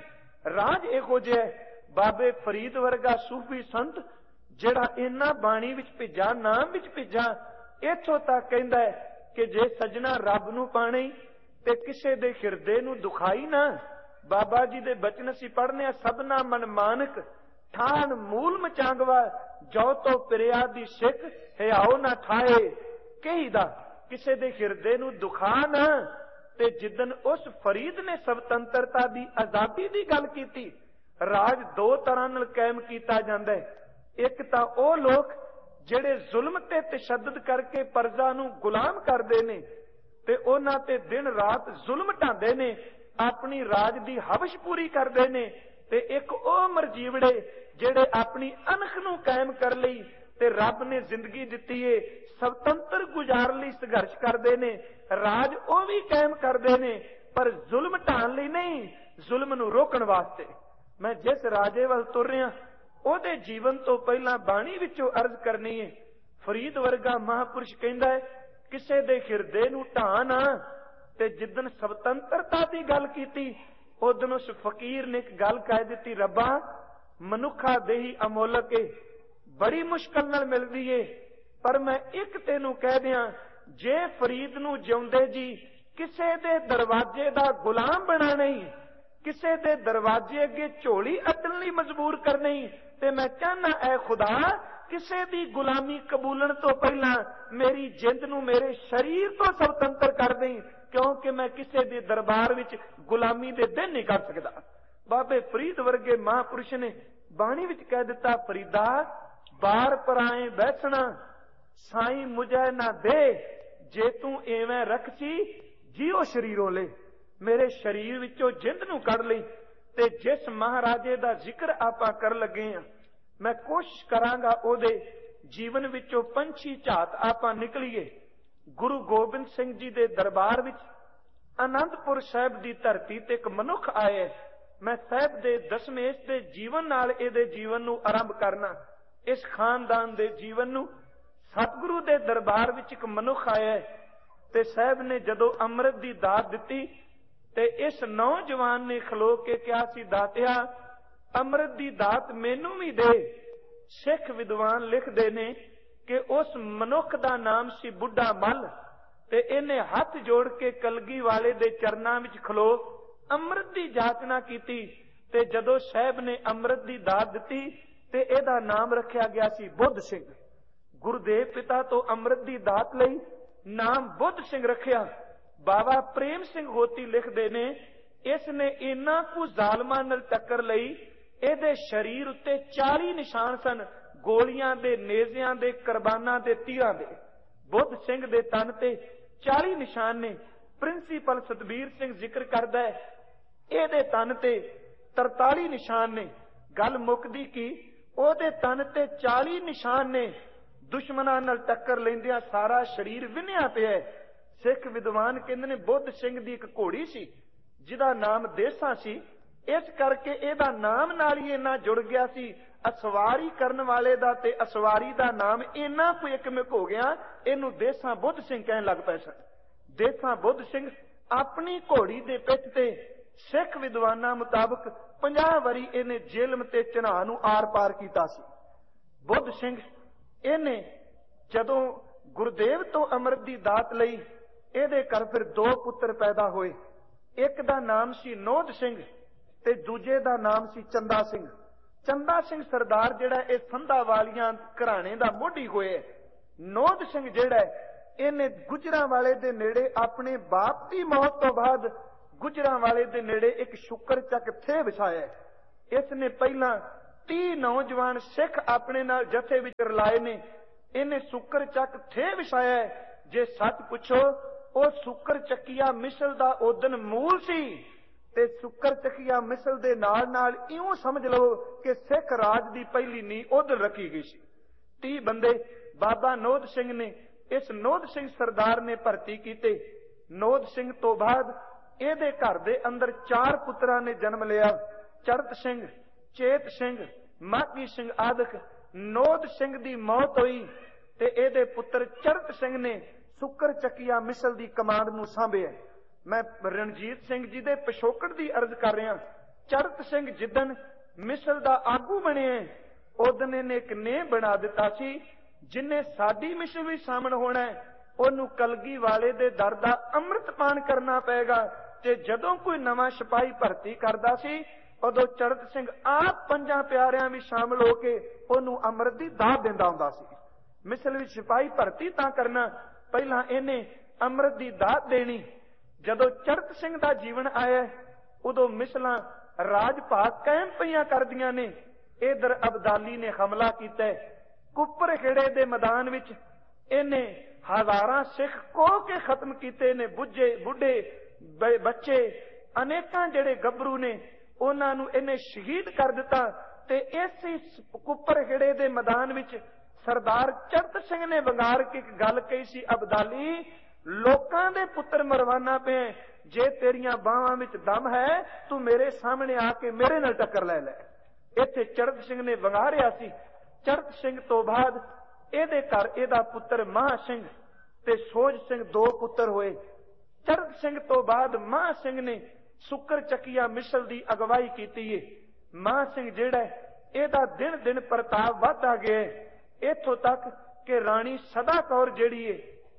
ਰਾਜ ਇਹੋ ਜਿਹਾ ਬਾਬੇ ਫਰੀਦ ਵਰਗਾ ਸੂਫੀ ਸੰਤ ਜਿਹੜਾ ਇਹਨਾਂ ਬਾਣੀ ਵਿੱਚ ਭਿੱਜਾ, ਨਾਮ ਵਿੱਚ ਭਿੱਜਾ, ਇੱਥੋਂ ਤੱਕ ਕਹਿੰਦਾ ਹੈ ਕਿ ਜੇ ਸੱਜਣਾ ਰੱਬ ਨੂੰ ਪਾਣੀ ਤੇ ਕਿਸੇ ਦੇ ਹਿਰਦੇ ਨੂੰ ਦੁਖਾਈ ਨਾ। ਬਾਬਾ ਜੀ ਦੇ ਬਚਨ ਅਸੀਂ ਪੜ੍ਹਨੇ ਆ, ਸਭਨਾ ਮਨ ਮਾਨਕ ਠਾਣ ਮੂਲ ਮਚਾਂਗਵਾ, ਜੋ ਤੋਂ ਪਿਰਿਆ ਦੀ ਸਿੱਖ ਹਿਆਓ ਨਾ ਠਾਏ। ਕਹੀਦਾ ਕਿਸੇ ਦੇ ਹਿਰਦੇ ਨੂੰ ਦੁਖਾ ਨਾ। ਤੇ ਜਿੱਦਨ ਉਸ ਫਰੀਦ ਨੇ ਸਵਤੰਤਰਤਾ ਦੀ, ਆਜ਼ਾਦੀ ਦੀ ਗੱਲ ਕੀਤੀ, ਰਾਜ ਦੋ ਤਰ੍ਹਾਂ ਨਾਲ ਕਾਇਮ ਕੀਤਾ ਜਾਂਦਾ ਹੈ। ਇੱਕ ਤਾਂ ਉਹ ਲੋਕ ਜਿਹੜੇ ਜ਼ੁਲਮ ਤੇ ਤਸ਼ੱਦਦ ਕਰਕੇ ਪਰਜਾ ਨੂੰ ਗੁਲਾਮ ਕਰਦੇ ਨੇ ਤੇ ਉਹਨਾਂ ਤੇ ਦਿਨ ਰਾਤ ਜ਼ੁਲਮ ਢਾਉਂਦੇ ਨੇ, ਆਪਣੀ ਰਾਜ ਦੀ ਹਵਸ਼ ਪੂਰੀ ਕਰਦੇ ਨੇ। ਤੇ ਇੱਕ ਉਹ ਮਰਜੀਵੜੇ ਜਿਹੜੇ ਆਪਣੀ ਅਣਖ ਨੂੰ ਕਾਇਮ ਕਰ ਲਈ ਤੇ ਰੱਬ ਨੇ ਜ਼ਿੰਦਗੀ ਦਿੱਤੀ ਏ, ਸੁਤੰਤਰ ਗੁਜ਼ਾਰਨ ਲਈ ਸੰਘਰਸ਼ ਕਰਦੇ ਨੇ। ਰਾਜ ਉਹ ਵੀ ਕਾਇਮ ਕਰਦੇ ਨੇ ਪਰ ਜ਼ੁਲਮ ਢਾਣ ਲਈ ਨਹੀਂ, ਜ਼ੁਲਮ ਨੂੰ ਰੋਕਣ ਵਾਸਤੇ। ਮੈਂ ਜਿਸ ਰਾਜੇ ਵੱਲ ਤੁਰ ਰਿਹਾ ਉਹਦੇ ਜੀਵਨ ਤੋਂ ਪਹਿਲਾਂ ਬਾਣੀ ਵਿੱਚੋਂ ਅਰਜ਼ ਕਰਨੀ ਹੈ। ਫਰੀਦ ਵਰਗਾ ਮਹਾਂਪੁਰਸ਼ ਕਹਿੰਦਾ ਹੈ ਕਿਸੇ ਦੇ ਹਿਰਦੇ ਨੂੰ ਢਾਹ ਨਾ। ਤੇ ਜਿੱਦਨ ਸੁਤੰਤਰਤਾ ਦੀ ਗੱਲ ਕੀਤੀ ਉਦਨ ਉਸ ਫਕੀਰ ਨੇ ਇੱਕ ਗੱਲ ਕਹਿ ਦਿੱਤੀ, ਰੱਬਾ ਮਨੁੱਖਾ ਦੇਹੀ ਅਮੋਲਕ ਏ, ਬੜੀ ਮੁਸ਼ਕਲ ਨਾਲ ਮਿਲਦੀ ਏ, ਪਰ ਮੈਂ ਇੱਕ ਤੈਨੂੰ ਕਹਿ ਦਿਆਂ, ਜੇ ਫਰੀਦ ਨੂੰ ਜਿਉਂਦੇ ਜੀ ਕਿਸੇ ਦੇ ਦਰਵਾਜ਼ੇ ਦਾ ਗੁਲਾਮ ਬਣਾ ਨਹੀਂ, ਕਿਸੇ ਦੇ ਦਰਵਾਜ਼ੇ ਅੱਗੇ ਝੋਲੀ ਅੱਡਣ ਲਈ ਮਜਬੂਰ ਕਰ ਨਹੀਂ, ਤੇ ਮੈਂ ਚਾਹਨਾ ਐ ਖੁਦਾ ਕਿਸੇ ਦੀ ਗੁਲਾਮੀ ਕਬੂਲਣ ਤੋਂ ਪਹਿਲਾਂ ਮੇਰੀ ਜਿੰਦ ਨੂੰ ਮੇਰੇ ਸਰੀਰ ਤੋਂ ਸੁਤੰਤਰ ਕਰ ਦੇਈ, ਕਿਉਂਕਿ ਮੈਂ ਕਿਸੇ ਦੇ ਦਰਬਾਰ ਵਿੱਚ ਗੁਲਾਮੀ ਦੇ ਦਿਨ ਨਹੀਂ ਕੱਢ ਸਕਦਾ। ਬਾਬੇ ਫਰੀਦ ਵਰਗੇ ਮਹਾਂਪੁਰਸ਼ ਨੇ ਬਾਣੀ ਵਿੱਚ ਕਹਿ ਦਿੱਤਾ, ਫਰੀਦਾ ਬਾਰ ਪਰਾਏ ਬੈਸਣਾ ਸਾਈਂ ਮੁਝੇ ਨਾ ਦੇ, ਜੇ ਤੂੰ ਐਵੇਂ ਰੱਖੀ ਜੀਓ ਸ਼ਰੀਰੋਂ ਲੈ, ਮੇਰੇ ਸਰੀਰ ਵਿੱਚੋਂ ਜਿੰਦ ਨੂੰ ਕੱਢ ਲਈ। ਤੇ ਜਿਸ ਮਹਾਰਾਜੇ ਦਾ ਜ਼ਿਕਰ ਆਪਾਂ ਕਰਨ ਲੱਗੇ ਆ, ਮੈਂ ਕੋਸ਼ਿਸ਼ ਕਰਾਂਗਾ ਉਹਦੇ ਜੀਵਨ ਵਿੱਚੋਂ ਪੰਛੀ ਝਾਤ ਆਪਾਂ ਨਿਕਲੀਏ। ਗੁਰੂ ਗੋਬਿੰਦ ਸਿੰਘ ਜੀ ਦੇ ਦਰਬਾਰ ਵਿੱਚ ਅਨੰਦਪੁਰ ਸਾਹਿਬ ਦੀ ਧਰਤੀ ਤੇ ਇੱਕ ਮਨੁੱਖ ਆਇਆ। ਮੈਂ ਸਾਹਿਬ ਦੇ ਦਸ਼ਮੇਸ਼ ਦੇ ਜੀਵਨ ਨਾਲ ਇਹਦੇ ਜੀਵਨ ਨੂੰ ਆਰੰਭ ਕਰਨਾ, ਇਸ ਖਾਨਦਾਨ ਦੇ ਜੀਵਨ ਨੂੰ। ਸਤਿਗੁਰੂ ਦੇ ਦਰਬਾਰ ਵਿੱਚ ਇੱਕ ਮਨੁੱਖ ਆਇਆ ਤੇ ਸਾਹਿਬ ਨੇ ਜਦੋਂ ਅੰਮ੍ਰਿਤ ਦੀ ਦਾਤ ਦਿੱਤੀ ਤੇ ਇਸ ਨੌਜਵਾਨ ਨੇ ਖਲੋ ਕੇ ਕਿਹਾ ਸੀ, ਦਾਤਿਆ ਅੰਮ੍ਰਿਤ ਦੀ ਦਾਤ ਮੈਨੂੰ ਵੀ ਦੇ। ਸਿੱਖ ਵਿਦਵਾਨ ਲਿਖਦੇ ਨੇ ਕਿ ਉਸ ਮਨੁੱਖ ਦਾ ਨਾਮ ਸੀ ਬੁੱਢਾ ਮੱਲ, ਤੇ ਇਹਨੇ ਹੱਥ ਜੋੜ ਕੇ ਕਲਗੀ ਵਾਲੇ ਦੇ ਚਰਨਾਂ ਵਿੱਚ ਖਲੋ ਅੰਮ੍ਰਿਤ ਦੀ ਜਾਚਨਾ ਕੀਤੀ। ਤੇ ਜਦੋਂ ਸਾਹਿਬ ਨੇ ਅੰਮ੍ਰਿਤ ਦੀ ਦਾਤ ਦਿੱਤੀ ਤੇ ਇਹਦਾ ਨਾਮ ਰੱਖਿਆ ਗਿਆ ਸੀ ਬੁੱਧ ਸਿੰਘ। ਗੁਰਦੇਵ ਪਿਤਾ ਤੋਂ ਅੰਮ੍ਰਿਤ ਦੀ ਦਾਤ ਲਈ ਨਾਮ ਬੁੱਧ ਸਿੰਘ ਰੱਖਿਆ। ਬਾਬਾ ਪ੍ਰੇਮ ਸਿੰਘ ਹੋਤੀ ਲਿਖਦੇ ਨੇ, ਇਸ ਨੇ ਇੰਨਾ ਕੁ ਜ਼ਾਲਮਾਂ ਨਾਲ ਟੱਕਰ ਲਈ, ਇਹਦੇ ਸਰੀਰ ਉੱਤੇ ਚਾਲੀ ਨਿਸ਼ਾਨ ਸਨ, ਗੋਲੀਆਂ ਦੇ, ਨੇਜ਼ਿਆਂ ਦੇ, ਕੁਰਬਾਨਾਂ ਦੇ, ਤੀਰਾਂ ਦੇ। ਬੁੱਧ ਸਿੰਘ ਦੇ ਤਨ ਤੇ ਚਾਲੀ ਨਿਸ਼ਾਨ ਨੇ। ਪ੍ਰਿੰਸੀਪਲ ਸਤਬੀਰ ਸਿੰਘ ਜ਼ਿਕਰ ਕਰਦਾ ਹੈ ਇਹਦੇ ਤਨ ਤੇ ਤਰਤਾਲੀ ਨਿਸ਼ਾਨ ਨੇ। ਗੱਲ ਮੁੱਕਦੀ ਕੀ, ਉਹਦੇ ਤਨ ਤੇ ਚਾਲੀ ਨਿਸ਼ਾਨ ਨੇ। ਦੁਸ਼ਮਣਾਂ ਨਾਲ ਟੱਕਰ ਲੈਂਦਿਆਂ ਸਾਰਾ ਸਰੀਰ ਵਿੰਨਿਆ ਪਿਆ। ਸਿੱਖ ਵਿਦਵਾਨ ਕਹਿੰਦੇ ਨੇ ਬੁੱਧ ਸਿੰਘ ਦੀ ਇੱਕ ਘੋੜੀ ਸੀ ਜਿਹਦਾ ਨਾਮ ਦੇਸਾ ਸੀ, ਇਸ ਕਰਕੇ ਇਹਦਾ ਨਾਮ ਨਾਲ ਹੀ ਇੰਨਾ ਜੁੜ ਗਿਆ ਸੀ। ਅਸਵਾਰੀ ਕਰਨ ਵਾਲੇ ਦਾ ਤੇ ਅਸਵਾਰੀ ਦਾ ਨਾਮ ਇੰਨਾ ਕੁ ਇੱਕਮਿਕ ਹੋ ਗਿਆ, ਇਹਨੂੰ ਦੇਸਾ ਬੁੱਧ ਸਿੰਘ ਕਹਿਣ ਲੱਗ ਪਏ ਸਨ। ਦੇਸਾ ਬੁੱਧ ਸਿੰਘ ਆਪਣੀ ਘੋੜੀ ਦੇ ਪਿੱਠ ਤੇ ਸਿੱਖ ਵਿਦਵਾਨਾਂ ਮੁਤਾਬਕ ਪੰਜਾਹ ਵਾਰੀ ਇਹਨੇ ਜੇਲਮ ਤੇ ਚਨਾਹ ਨੂੰ ਆਰ ਪਾਰ ਕੀਤਾ ਸੀ। ਬੁੱਧ ਸਿੰਘ ਇਹਨੇ ਜਦੋਂ ਗੁਰਦੇਵ ਤੋਂ ਅੰਮ੍ਰਿਤ ਦੀ ਦਾਤ ਲਈ, ਇਹਦੇ ਘਰ ਫਿਰ ਦੋ ਪੁੱਤਰ ਪੈਦਾ ਹੋਏ। ਇੱਕ ਦਾ ਨਾਮ ਸੀ ਨੋਧ ਸਿੰਘ ਤੇ ਦੂਜੇ ਦਾ ਨਾਮ ਸੀ ਚੰਦਾ ਸਿੰਘ। ਚੰਦਾ ਸਿੰਘ ਸਰਦਾਰ ਜਿਹੜਾ ਇਹ ਸੰਧਾ ਵਾਲੀਆਂ ਘਰਾਣੇ ਦਾ ਮੋਢੀ ਹੋਇਆ। ਨੋਧ ਸਿੰਘ ਜਿਹੜਾ ਇਹਨੇ ਗੁਜਰਾਂ ਵਾਲੇ ਦੇ ਨੇੜੇ ਆਪਣੇ ਬਾਪ ਦੀ ਮੌਤ ਤੋਂ ਬਾਅਦ ਗੁਜਰਾਂ ਵਾਲੇ ਦੇ ਨੇੜੇ ਇੱਕ ਸ਼ੁਕਰ ਚੱਕ ਥੇ ਵਿਛਾਇਆ। ਇਸ ਨੇ ਪਹਿਲਾਂ ਤੀਹ ਨੌਜਵਾਨ ਸਿੱਖ ਆਪਣੇ ਨਾਲ ਜਥੇ ਵਿੱਚ ਰਲਾਏ ਨੇ। ਇਹਨੇ ਸ਼ੁਕਰ ਚੱਕ ਥੇ ਵਿਛਾਇਆ। ਜੇ ਸੱਚ ਪੁੱਛੋ ਉਹ ਸ਼ੁਕਰ ਚੱਕੀਆ ਮਿਸਲ ਦਾ ਉਦਨ ਮੂਲ ਸੀ ਤੇ ਸ਼ੁਕਰ ਚੱਕੀਆ ਮਿਸਲ ਦੇ ਨਾਲ ਨਾਲ ਇਉਂ ਸਮਝ ਲਓ ਕਿ ਸਿੱਖ ਰਾਜ ਦੀ ਪਹਿਲੀ ਨੀਂਹ ਉਧਰ ਰੱਖੀ ਗਈ ਸੀ। ਤੀਹ ਬੰਦੇ ਬਾਬਾ ਨੋਧ ਸਿੰਘ ਨੇ, ਇਸ ਨੋਧ ਸਿੰਘ ਸਰਦਾਰ ਨੇ ਭਰਤੀ ਕੀਤੇ। ਨੋਧ ਸਿੰਘ ਤੋਂ ਬਾਅਦ ਇਹਦੇ ਘਰ ਦੇ ਅੰਦਰ ਚਾਰ ਪੁੱਤਰਾਂ ਨੇ ਜਨਮ ਲਿਆ, ਚਰਤ ਸਿੰਘ, ਚੇਤ ਸਿੰਘ, ਮਾਘੀ ਸਿੰਘ ਆਦਿਕ। ਨੋਧ ਸਿੰਘ ਦੀ ਮੌਤ ਹੋਈ ਤੇ ਇਹਦੇ ਪੁੱਤਰ ਚਰਤ ਸਿੰਘ ਨੇ ਸ਼ੁਕਰ ਚੱਕੀਆ ਮਿਸਲ ਦੀ ਕਮਾਂਡ ਨੂੰ ਸਾਂਭਿਆ। ਮੈਂ ਰਣਜੀਤ ਸਿੰਘ ਜੀ ਦੇ ਪਿਛੋਕੜ ਦੀ ਅਰਜ਼ ਕਰ ਰਿਹਾ। ਚੜਤ ਸਿੰਘ ਜਿੱਦਣ ਮਿਸਲ ਦਾ ਆਗੂ ਬਣਿਆ, ਉਦਣ ਇਹਨੇ ਇੱਕ ਨੇ ਬਣਾ ਦਿੱਤਾ ਸੀ, ਜਿਨੇ ਸਾਡੀ ਮਿਸਲ ਵੀ ਸਾਹਮਣ ਹੋਣਾ, ਉਹਨੂੰ ਕਲਗੀ ਵਾਲੇ ਦੇ ਦਰ ਦਾ ਅੰਮ੍ਰਿਤ ਪਾਨ ਕਰਨਾ ਪਏਗਾ। ਤੇ ਜਦੋਂ ਕੋਈ ਨਵਾਂ ਸਿਪਾਹੀ ਭਰਤੀ ਕਰਦਾ ਸੀ, ਉਦੋਂ ਚੜਤ ਸਿੰਘ ਆਪ ਪੰਜਾਂ ਪਿਆਰਿਆਂ ਵੀ ਸ਼ਾਮਲ ਹੋ ਕੇ ਉਹਨੂੰ ਅੰਮ੍ਰਿਤ ਦੀ ਦਾਤ ਦਿੰਦਾ ਹੁੰਦਾ ਸੀ। ਮਿਸਲ ਵਿੱਚ ਸਿਪਾਹੀ ਭਰਤੀ ਤਾਂ ਕਰਨਾ, ਪਹਿਲਾਂ ਇਹਨੇ ਅੰਮ੍ਰਿਤ ਦੀ ਦਾਤ ਦੇਣੀ। ਜਦੋਂ ਚੜਤ ਸਿੰਘ ਦਾ ਜੀਵਨ ਆਇਆ, ਉਦੋਂ ਮਿਸਲਾਂ ਰਾਜ ਭਾਗ ਕਾਇਮ ਪਈਆਂ ਕਰਦੀਆਂ ਨੇ। ਇਧਰ ਅਬਦਾਲੀ ਨੇ ਹਮਲਾ ਕੀਤਾ, ਕੁੱਪਰ ਖੇੜੇ ਦੇ ਮੈਦਾਨ ਵਿੱਚ ਇਹਨੇ ਹਜ਼ਾਰਾਂ ਸਿੱਖ ਕੋਹ ਕੇ ਖਤਮ ਕੀਤੇ ਨੇ। ਬੁੱਝੇ ਬੁੱਢੇ ਬੱਚੇ ਅਨੇਕਾਂ ਜਿਹੜੇ ਗੱਭਰੂ ਨੇ, ਉਹਨਾਂ ਨੂੰ ਇਹਨੇ ਸ਼ਹੀਦ ਕਰ ਦਿੱਤਾ। ਤੇ ਇਸੇ ਕੁੱਪਰ ਖੇੜੇ ਦੇ ਮੈਦਾਨ ਵਿੱਚ ਸਰਦਾਰ ਚੜਤ ਸਿੰਘ ਨੇ ਵੰਗਾਰ ਕੇ ਇੱਕ ਗੱਲ ਕਹੀ ਸੀ, ਅਬਦਾਲੀ ਲੋਕਾਂ ਦੇ ਪੁੱਤਰ ਮਰਵਾਨਾ ਪਿਆ, ਜੇ ਤੇਰੀਆਂ ਬਾਹਾਂ ਵਿੱਚ ਦਮ ਹੈ ਤੂੰ ਮੇਰੇ ਸਾਹਮਣੇ ਆ ਕੇ ਮੇਰੇ ਨਾਲ ਟੱਕਰ ਲੈ ਲੈ। ਇੱਥੇ ਚੜਤ ਸਿੰਘ ਨੇ ਵੰਗਾਰਿਆ ਸੀ। ਚੜਤ ਸਿੰਘ ਤੋਂ ਬਾਅਦ ਇਹਦੇ ਘਰ ਇਹਦਾ ਪੁੱਤਰ ਮਹਾਂ ਸਿੰਘ ਤੇ ਸੋਜ ਸਿੰਘ ਦੋ ਪੁੱਤਰ ਹੋਏ। ਚੜਤ ਸਿੰਘ ਤੋਂ ਬਾਅਦ ਮਹਾਂ ਸਿੰਘ ਨੇ ਸੁੱਕਰ ਚੱਕੀਆ ਮਿਸਲ ਦੀ ਅਗਵਾਈ ਕੀਤੀ ਏ। ਮਹਾਂ ਸਿੰਘ ਜਿਹੜਾ ਇਹਦਾ ਦਿਨ ਦਿਨ ਪ੍ਰਤਾਪ ਵਧਦਾ ਗਿਆ, ਇੱਥੋਂ ਤੱਕ ਕਿ ਰਾਣੀ ਸਦਾ ਕੌਰ ਜਿਹੜੀ ਏ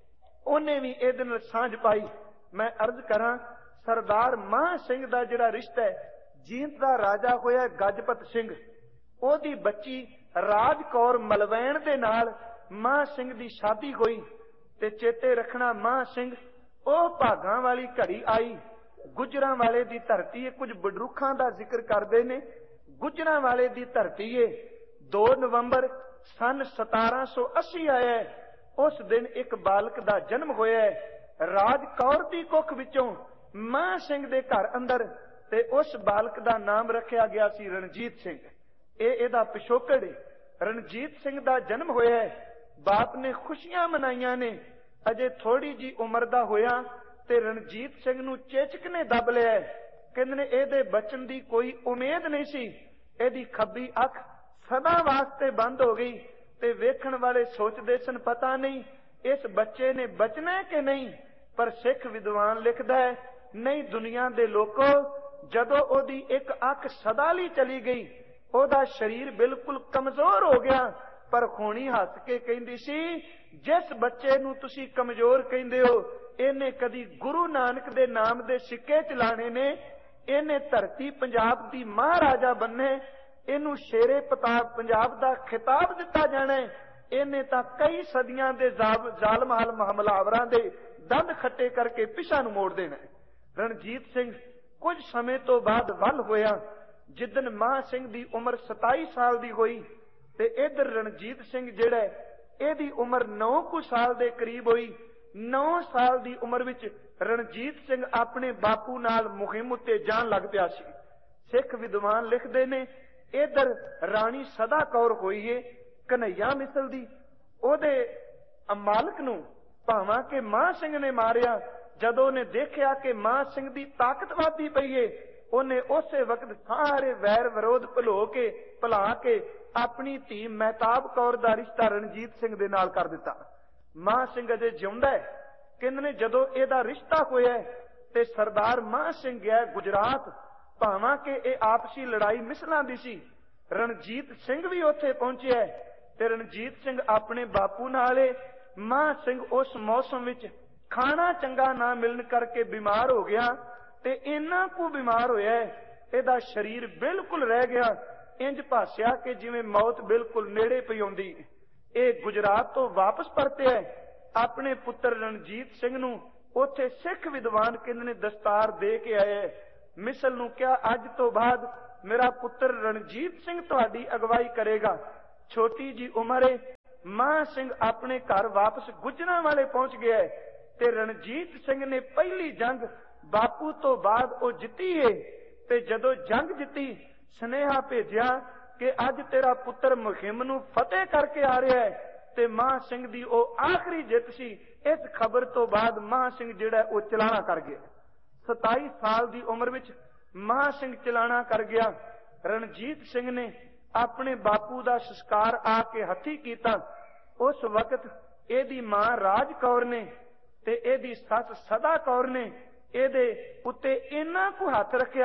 ਉਹਨੇ ਵੀ ਇਹਦੇ ਨਾਲ ਸਾਂਝ ਪਾਈ। ਮੈਂ ਅਰਜ਼ ਕਰਾਂ, ਸਰਦਾਰ ਮਹਾਂ ਸਿੰਘ ਦਾ ਜਿਹੜਾ ਰਿਸ਼ਤਾ ਹੈ, ਜੀਂਦ ਦਾ ਰਾਜਾ ਹੋਇਆ ਗਜਪਤ ਸਿੰਘ, ਉਹਦੀ ਬੱਚੀ ਰਾਜ ਕੌਰ ਮਲਵੈਣ ਦੇ ਨਾਲ ਮਹਾਂ ਸਿੰਘ ਦੀ ਸ਼ਾਦੀ ਹੋਈ। ਤੇ ਚੇਤੇ ਰੱਖਣਾ, ਮਹਾਂ ਸਿੰਘ ਉਹ ਭਾਗਾਂ ਵਾਲੀ ਘੜੀ ਆਈ। ਗੁਜਰਾਂ ਵਾਲੇ ਦੀ ਧਰਤੀ ਏ, ਕੁਝ ਬਡਰੁੱਖਾਂ ਦਾ ਜ਼ਿਕਰ ਕਰਦੇ ਨੇ। ਗੁਜਰਾਂ ਵਾਲੇ ਦੀ ਧਰਤੀ ਏ। ਦੋ ਨਵੰਬਰ ਸਨ ਸਤਾਰਾਂ ਸੌ ਅੱਸੀ ਆਇਆ, ਉਸ ਦਿਨ ਇੱਕ ਬਾਲਕ ਦਾ ਜਨਮ ਹੋਇਆ ਰਾਜ ਕੌਰ ਦੀ ਕੁੱਖ ਵਿੱਚੋਂ ਮਹਾਂ ਸਿੰਘ ਦੇ ਘਰ ਅੰਦਰ। ਤੇ ਉਸ ਬਾਲਕ ਦਾ ਨਾਮ ਰੱਖਿਆ ਗਿਆ ਸੀ ਰਣਜੀਤ ਸਿੰਘ। ਇਹ ਇਹਦਾ ਪਿਛੋਕੜ ਏ। ਰਣਜੀਤ ਸਿੰਘ ਦਾ ਜਨਮ ਹੋਇਆ, ਬਾਪ ਨੇ ਖੁਸ਼ੀਆਂ ਮਨਾਈਆਂ ਨੇ। ਅਜੇ ਥੋੜੀ ਜੀ ਉਮਰ ਦਾ ਹੋਇਆ ਤੇ ਰਣਜੀਤ ਸਿੰਘ ਨੂੰ ਚੇਚਕ ਨੇ ਦੱਬ ਲਿਆ। ਕਹਿੰਦੇ ਨੇ ਇਹਦੇ ਬਚਨ ਦੀ ਕੋਈ ਉਮੀਦ ਨਹੀਂ ਸੀ। ਇਹਦੀ ਖੱਬੀ ਅੱਖ ਸਦਾ ਵਾਸਤੇ ਬੰਦ ਹੋ ਗਈ ਤੇ ਵੇਖਣ ਵਾਲੇ ਸੋਚਦੇ ਸਨ, ਪਤਾ ਨਹੀਂ ਇਸ ਬੱਚੇ ਨੇ ਬਚਣਾ ਕਿ ਨਹੀਂ। ਪਰ ਸਿੱਖ ਵਿਦਵਾਨ ਲਿਖਦਾ ਹੈ, ਨਹੀਂ ਦੁਨੀਆ ਦੇ ਲੋਕੋ, ਜਦੋਂ ਉਹਦੀ ਇੱਕ ਅੱਖ ਸਦਾ ਲਈ ਚਲੀ ਗਈ, ਉਹਦਾ ਸਰੀਰ ਬਿਲਕੁਲ ਕਮਜ਼ੋਰ ਹੋ ਗਿਆ। ਪਰ ਖੂਣੀ ਹੱਸ ਕੇ ਕਹਿੰਦੀ ਸੀ, ਜਿਸ ਬੱਚੇ ਨੂੰ ਤੁਸੀਂ ਕਮਜ਼ੋਰ ਕਹਿੰਦੇ ਹੋ, ਇਹਨੇ ਕਦੀ ਗੁਰੂ ਨਾਨਕ ਦੇ ਨਾਮ ਦੇ ਸਿੱਕੇ ਚਲਾਣੇ ਨੇ, ਇਹਨੇ ਧਰਤੀ ਪੰਜਾਬ ਦੀ ਮਹਾਰਾਜਾ ਬੰਨੇ, ਇਹਨੂੰ ਸ਼ੇਰੇ ਪ੍ਰਤਾਪ ਪੰਜਾਬ ਦਾ ਖਿਤਾਬ ਦਿੱਤਾ ਜਾਣਾ, ਇਹਨੇ ਤਾਂ ਕਈ ਸਦੀਆਂ ਦੇ ਜ਼ਾਲਮ ਹਮਲਾਵਰਾਂ ਦੇ ਦੰਦ ਖੱਟੇ ਕਰਕੇ ਪਿਛਾਂ ਨੂੰ ਮੋੜ ਦੇਣਾ। ਰਣਜੀਤ ਸਿੰਘ ਕੁਝ ਸਮੇਂ ਤੋਂ ਬਾਅਦ ਵੱਲ ਹੋਇਆ। ਜਿੱਦਨ ਮਹਾਂ ਸਿੰਘ ਦੀ ਉਮਰ ਸਤਾਈ ਸਾਲ ਦੀ ਹੋਈ ਤੇ ਇਧਰ ਰਣਜੀਤ ਸਿੰਘ ਜਿਹੜਾ ਇਹਦੀ ਉਮਰ ਨੌ ਕੁ ਸਾਲ ਦੇ ਕਰੀਬ ਹੋਈ। ਨੌ ਸਾਲ ਦੀ ਉਮਰ ਵਿੱਚ ਰਣਜੀਤ ਸਿੰਘ ਆਪਣੇ ਬਾਪੂ ਨਾਲ ਮੁਹਿੰਮ ਉੱਤੇ ਜਾਣ ਲੱਗ ਪਿਆ ਸੀ। ਸਿੱਖ ਵਿਦਵਾਨ ਲਿਖਦੇ ਨੇ, ਇਧਰ ਰਾਣੀ ਸਦਾ ਕੌਰ ਹੋਈ ਏ ਕਨਈਆ ਮਿਸਲ ਦੀ, ਉਹਦੇ ਮਾਲਕ ਨੂੰ ਭਾਵਾਂ ਕਿ ਮਹਾਂ ਸਿੰਘ ਨੇ ਮਾਰਿਆ। ਜਦੋਂ ਉਹਨੇ ਦੇਖਿਆ ਕਿ ਮਹਾਂ ਸਿੰਘ ਦੀ ਤਾਕਤ ਵਧਦੀ ਪਈ ਏ, ਉਹਨੇ ਉਸੇ ਵਕਤ ਸਾਰੇ ਵੈਰ ਵਿਰੋਧ ਭੁਲੋ ਕੇ ਭੁਲਾ ਕੇ ਆਪਣੀ ਧੀ ਮਹਿਤਾਬ ਕੌਰ ਦਾ ਰਿਸ਼ਤਾ ਰਣਜੀਤ ਸਿੰਘ ਦੇ ਨਾਲ ਕਰ ਦਿੱਤਾ। ਮਹਾਂ ਸਿੰਘ ਅਜੇ ਜਿਉਂਦਾ ਹੈ। ਕਹਿੰਦੇ ਨੇ ਜਦੋਂ ਇਹਦਾ ਰਿਸ਼ਤਾ ਹੋਇਆ ਤੇ ਸਰਦਾਰ ਮਹਾਂ ਸਿੰਘ ਗਿਆ ਗੁਜਰਾਤ, ਭਾਵਾਂ ਕਿ ਇਹ ਆਪਸੀ ਲੜਾਈ ਮਿਸਲਾਂ ਦੀ ਸੀ। ਰਣਜੀਤ ਸਿੰਘ ਵੀ ਉੱਥੇ ਪਹੁੰਚਿਆ ਤੇ ਰਣਜੀਤ ਸਿੰਘ ਆਪਣੇ ਬਾਪੂ ਨਾਲ ਏ। ਮਹਾਂ ਸਿੰਘ ਉਸ ਮੌਸਮ ਵਿੱਚ ਖਾਣਾ ਚੰਗਾ ਨਾ ਮਿਲਣ ਕਰਕੇ ਬਿਮਾਰ ਹੋ ਗਿਆ ਤੇ ਇੰਨਾ ਕੁ ਬਿਮਾਰ ਹੋਇਆ ਇਹਦਾ ਸਰੀਰ ਬਿਲਕੁਲ ਰਹਿ ਗਿਆ, ਇੰਜ ਭਾਸਿਆ ਕਿ ਜਿਵੇਂ ਮੌਤ ਬਿਲਕੁਲ ਨੇੜੇ ਪਈ ਆਉਂਦੀ। ਇਹ ਗੁਜਰਾਤ ਤੋਂ ਵਾਪਸ ਪਰਤਿਆ, ਆਪਣੇ ਪੁੱਤਰ ਰਣਜੀਤ ਸਿੰਘ ਨੂੰ ਉੱਥੇ ਸਿੱਖ ਵਿਦਵਾਨ ਕਹਿੰਦੇ ਨੇ ਦਸਤਾਰ ਦੇ ਕੇ ਆਏ। ਮਿਸਲ ਨੂੰ ਕਿਹਾ, ਅੱਜ ਤੋਂ ਬਾਅਦ ਮੇਰਾ ਪੁੱਤਰ ਰਣਜੀਤ ਸਿੰਘ ਤੁਹਾਡੀ ਅਗਵਾਈ ਕਰੇਗਾ। ਛੋਟੀ ਜੀ ਉਮਰ ਏ। ਮਹਾਂ ਸਿੰਘ ਆਪਣੇ ਘਰ ਵਾਪਸ ਗੁਜਰਾਂ ਵਾਲੇ ਪਹੁੰਚ ਗਿਆ ਤੇ ਰਣਜੀਤ ਸਿੰਘ ਨੇ ਪਹਿਲੀ ਜੰਗ ਬਾਪੂ ਤੋਂ ਬਾਅਦ ਉਹ ਜਿੱਤੀ ਏ। ਤੇ ਜਦੋਂ ਜੰਗ ਜਿੱਤੀ, ਸੁਨੇਹਾ ਭੇਜਿਆ ਕਿ ਅੱਜ ਤੇਰਾ ਪੁੱਤਰ ਮੁਹਿੰਮ ਨੂੰ ਫਤਿਹ ਕਰਕੇ ਆ ਰਿਹਾ ਹੈ ਤੇ ਮਹਾਂ ਸਿੰਘ ਦੀ ਉਹ ਆਖਰੀ ਜਿੱਤ ਸੀ। ਇਸ ਖਬਰ ਤੋਂ ਬਾਅਦ ਮਹਾਂ ਸਿੰਘ ਜਿਹੜਾ ਉਹ ਚਲਾਣਾ ਕਰ ਗਿਆ। ਸਤਾਈ ਸਾਲ ਦੀ ਉਮਰ ਵਿੱਚ ਮਹਾਂ ਸਿੰਘ ਚਲਾਣਾ ਕਰ ਗਿਆ। ਰਣਜੀਤ ਸਿੰਘ ਨੇ ਆਪਣੇ ਬਾਪੂ ਦਾ ਸੰਸਕਾਰ ਆ ਕੇ ਹੱਥੀਂ ਕੀਤਾ। ਉਸ ਵਕਤ ਇਹਦੀ ਮਾਂ ਰਾਜ ਕੌਰ ਨੇ ਤੇ ਇਹਦੀ ਸੱਸ ਸਦਾ ਕੌਰ ਨੇ ਇਹਦੇ ਉੱਤੇ ਇੰਨਾ ਕੁ ਹੱਥ ਰੱਖਿਆ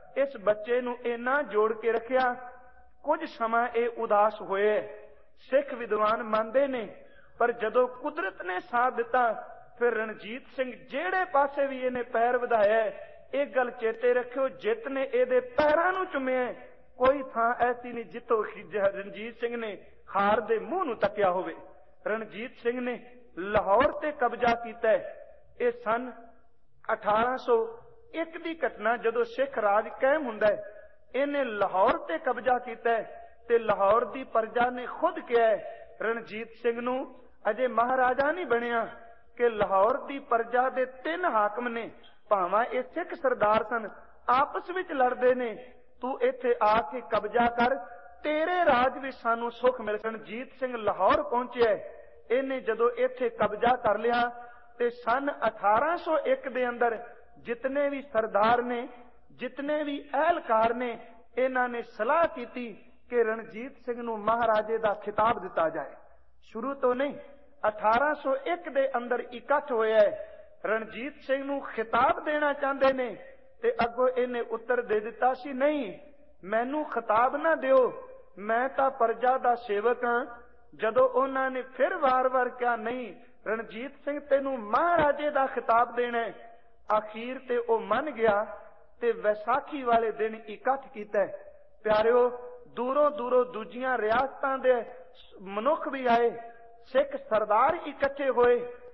इस बच्चे नूं इन्ना जोड़ के रखिया। कुछ समा ये उदास होए। सिख विद्वान मानते ने, पर जदों कुदरत ने साथ दिता फिर रणजीत सिंह जेड़े पासे भी इन्हें पैर वधाया, एक गल चेते रखियो, जित ने इहदे पैरां नूं चुमिया। कोई थां ऐसी नहीं जितों रणजीत सिंह ने हार दे मुंह नूं तकिया होवे। रणजीत सिंह ने लाहौर ते कब्जा कीता। यह सन अठारह सौ एक की घटना, जदों सिख राज कायम हुंदा है। इन्हें लाहौर ते कब्जा कीता ते लाहौर दी प्रजा ने खुद कहा रणजीत सिंह नूं अजे महाराजा नहीं बनिया कि लाहौर दी प्रजा दे तीन हाकम ने, भावां ये सिख सरदार सन, आपस विच लड़दे ने, तू इत्थे आके कब्जा कर, तेरे राज विच सानू सुख मिल। रणजीत सिंह लाहौर पहुंचे। इन्हें जदों इत्थे कब्जा कर लिया ते सन अठारह सौ एक दे अंदर जितने भी सरदार ने, जितने भी अहलकार ने, इन्हां ने सलाह की कि रणजीत सिंह नूं महाराजे दा खिताब दिता जाए। शुरू तो नहीं, अठारह सौ एक दे अंदर इकट्ठ होया है। रणजीत सिंह नूं खिताब देना चाहते ने ते अगों इन्हें उत्तर दे दिता सी, नहीं मैनू खिताब ना दिओ, मैं तां प्रजा दा सेवक हां। जदों उन्हां ने फिर वार वार कहा नहीं रणजीत सिंह तेनू महाराजे दा खिताब देना है, आखिर ते ओ मन गया ते वैसाखी वाले दिन इकट्ठ कीता। प्यारिओ, दूरों दूरों दूजियां रियासतां दे मनुख भी आए, सिख सरदार इकट्ठे होए।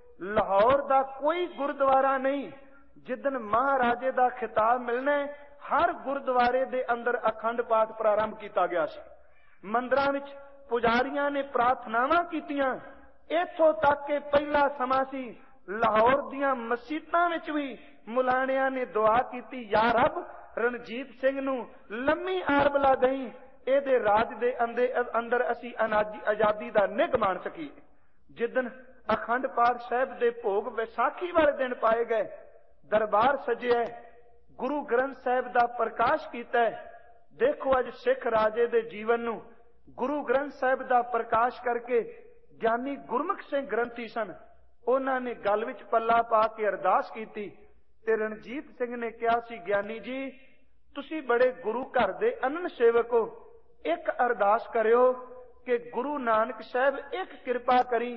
लाहौर दा कोई गुरुद्वारा नहीं जिदन महाराजे दा खिताब मिलना है, हर गुरुद्वारे दे अंदर अखंड पाठ प्रारंभ किया गया सी। मंदिरां विच पुजारियां ने प्रार्थनावां कीतियां। इथों तक के पहला समा सी लाहौर दियां मसीतां विच भी मुलाणियां ने दुआ कीती, या रब रणजीत सिंह नूं लम्मी आरबला दई, इहदे राज दे अंदर असी आजादी दा निग मान सकीए। जिदन अखंड पाठ साहिब दे भोग वैसाखी वाले दिन पाए गए, दरबार सजिया, गुरु ग्रंथ साहिब दा प्रकाश कीता। देखो अज सिख राजे दे जीवन नूं गुरु ग्रंथ साहिब दा प्रकाश करके ज्ञानी गुरमुख सिंह ग्रंथी सन, उन्हां ने गल विच पल्ला पा के अरदास कीती ते रणजीत सिंह ने कहा सी, ज्ञानी जी तुसी बड़े गुरु घर दे अनन सेवक हो, एक अरदास करियो कि गुरु नानक साहिब एक कृपा करी,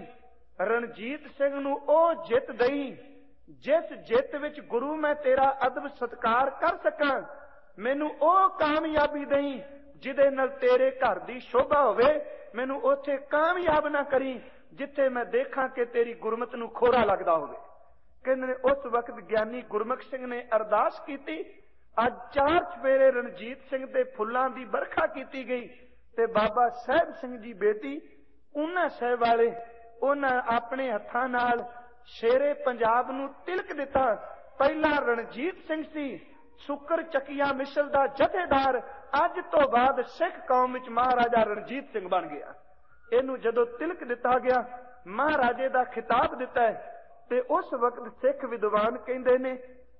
रणजीत सिंह नूं ओ जित दई जिस जित विच गुरु मैं तेरा अदब सत्कार कर सकां, मैनू ओ कामयाबी दई जिदे नाल तेरे घर दी शोभा होवे, मैनू उत्थे कामयाब ना करी जिथे मैं देखा कि तेरी गुरमत नूं खोरा लगदा होवे। कहंदे उस वक्त ज्ञानी गुरमुख सिंह ने अरदास कीती। अज चार चफेरे रणजीत सिंह दे फुल्लां दी बरखा कीती गई ते बाबा साहिब सिंह जी बेटी ऊना साहिब वाले उन्हां अपने हत्थां नाल शेरे पंजाब नूं तिलक दिता। पहला रणजीत सिंह सी सुकर चकिया मिसल दा जथेदार, अज तो बाद सिख कौम विच महाराजा रणजीत सिंह बन गया। इनू जदों तिलक दिता गया, महाराजे दा खिताब दिता है, ते उस वक्त सिख विद्वान कहंदे ने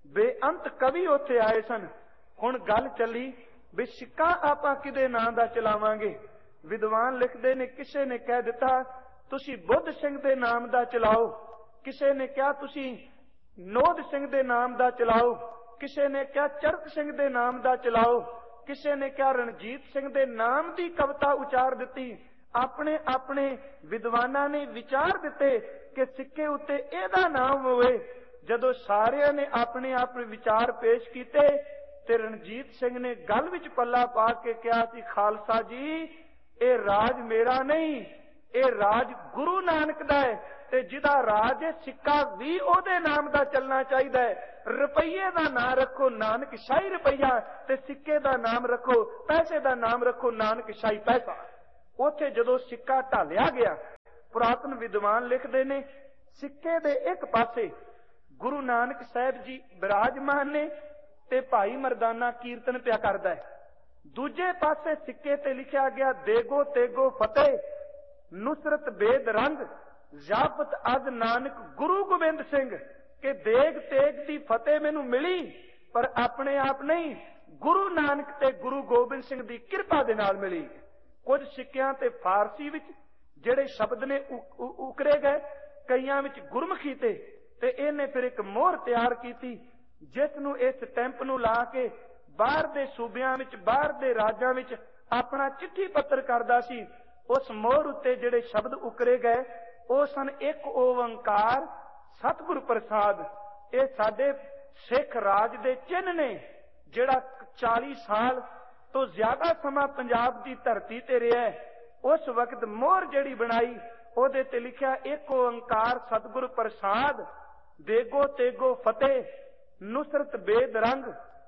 बेअंत कवि उत्थे आए सन। हुण गल चली भी सिक्का आपां किदे नां दा चलावांगे। विद्वान लिखदे ने किसे ने कह दिता तुसी बुद्ध सिंह दे नाम दा चलाओ, किसे ने कहा तुसी नोद सिंह दे नाम दा चलाओ, किसे ने कहा चरक सिंह दे नाम दा चलाओ, किसे ने कहा रणजीत सिंह दे नाम दी कविता उचार दिती। अपने अपने विद्वानां ने विचार दिते कि सिक्के उत्ते एदा नाम होवे। जदों सारियां ने अपने अपने विचार पेश कीते ते रणजीत सिंह ने गल विच पल्ला पा के कहा सी, खालसा जी ए राज मेरा नहीं, ए राज गुरु नानक दा है, ते जिदा राज है सिक्का भी ओदे नाम दा चलना चाहिए है। रुपये दा नाम रखो नानक शाही रुपया, ते सिक्के दा नाम रखो, पैसे दा नाम रखो नानक शाही पैसा। उथे जदों सिक्का ढालिया गया, पुरातन विद्वान लिखते ने सिक्के दे एक पासे गुरु नानक साहिब जी विराजमान ने ते भाई मरदाना कीर्तन पिया करदा है, दूजे पासे सिक्के ते लिखा गया देगो तेगो फतेह नुसरत बेद रंग जापत अज नानक गुरु गोबिंद सिंह, के देग तेग दी फतेह मैनू मिली पर अपने आप नहीं, गुरु नानक ते गुरु गोबिंद सिंह दी कृपा दे नाल मिली। कुछ सिक्कियां ते फारसी विच जेड़े शब्द ने उकरे गए, कईयां विच गुरमुखी ते ते इहने फिर एक मोहर तैयार की जिस नूं इस स्टैंप नूं ला के बाहर दे सूबियां विच, बाहर दे राज्यां विच अपना चिट्ठी पत्र करदा सी। उस मोहर उत्ते जिहड़े शब्द उकरे गए ਉਹ ਸਨ ਇੱਕ ਓੰਕਾਰ ਸਤਿਗੁਰ ਪ੍ਰਸਾਦ। ਇਹ ਸਾਡੇ ਸਿੱਖ ਰਾਜ ਦੇ ਚਿੰਨ੍ਹ ਨੇ, ਜਿਹੜਾ ਚਾਲੀ ਸਾਲ ਤੋਂ ਜ਼ਿਆਦਾ ਸਮਾਂ ਪੰਜਾਬ ਦੀ ਧਰਤੀ ਤੇ ਰਿਹਾ। ਉਸ ਵਕਤ ਮੋਹਰ ਜਿਹੜੀ ਬਣਾਈ ਉਹਦੇ ਤੇ ਲਿਖਿਆ ਇੱਕ ਓੰਕਾਰ ਸਤਿਗੁਰ ਪ੍ਰਸਾਦ, ਦੇਗੋ ਤੇਗੋ ਫਤਿਹ, ਨੁਸਰਤ ਬੇਦ ਰੰਗ,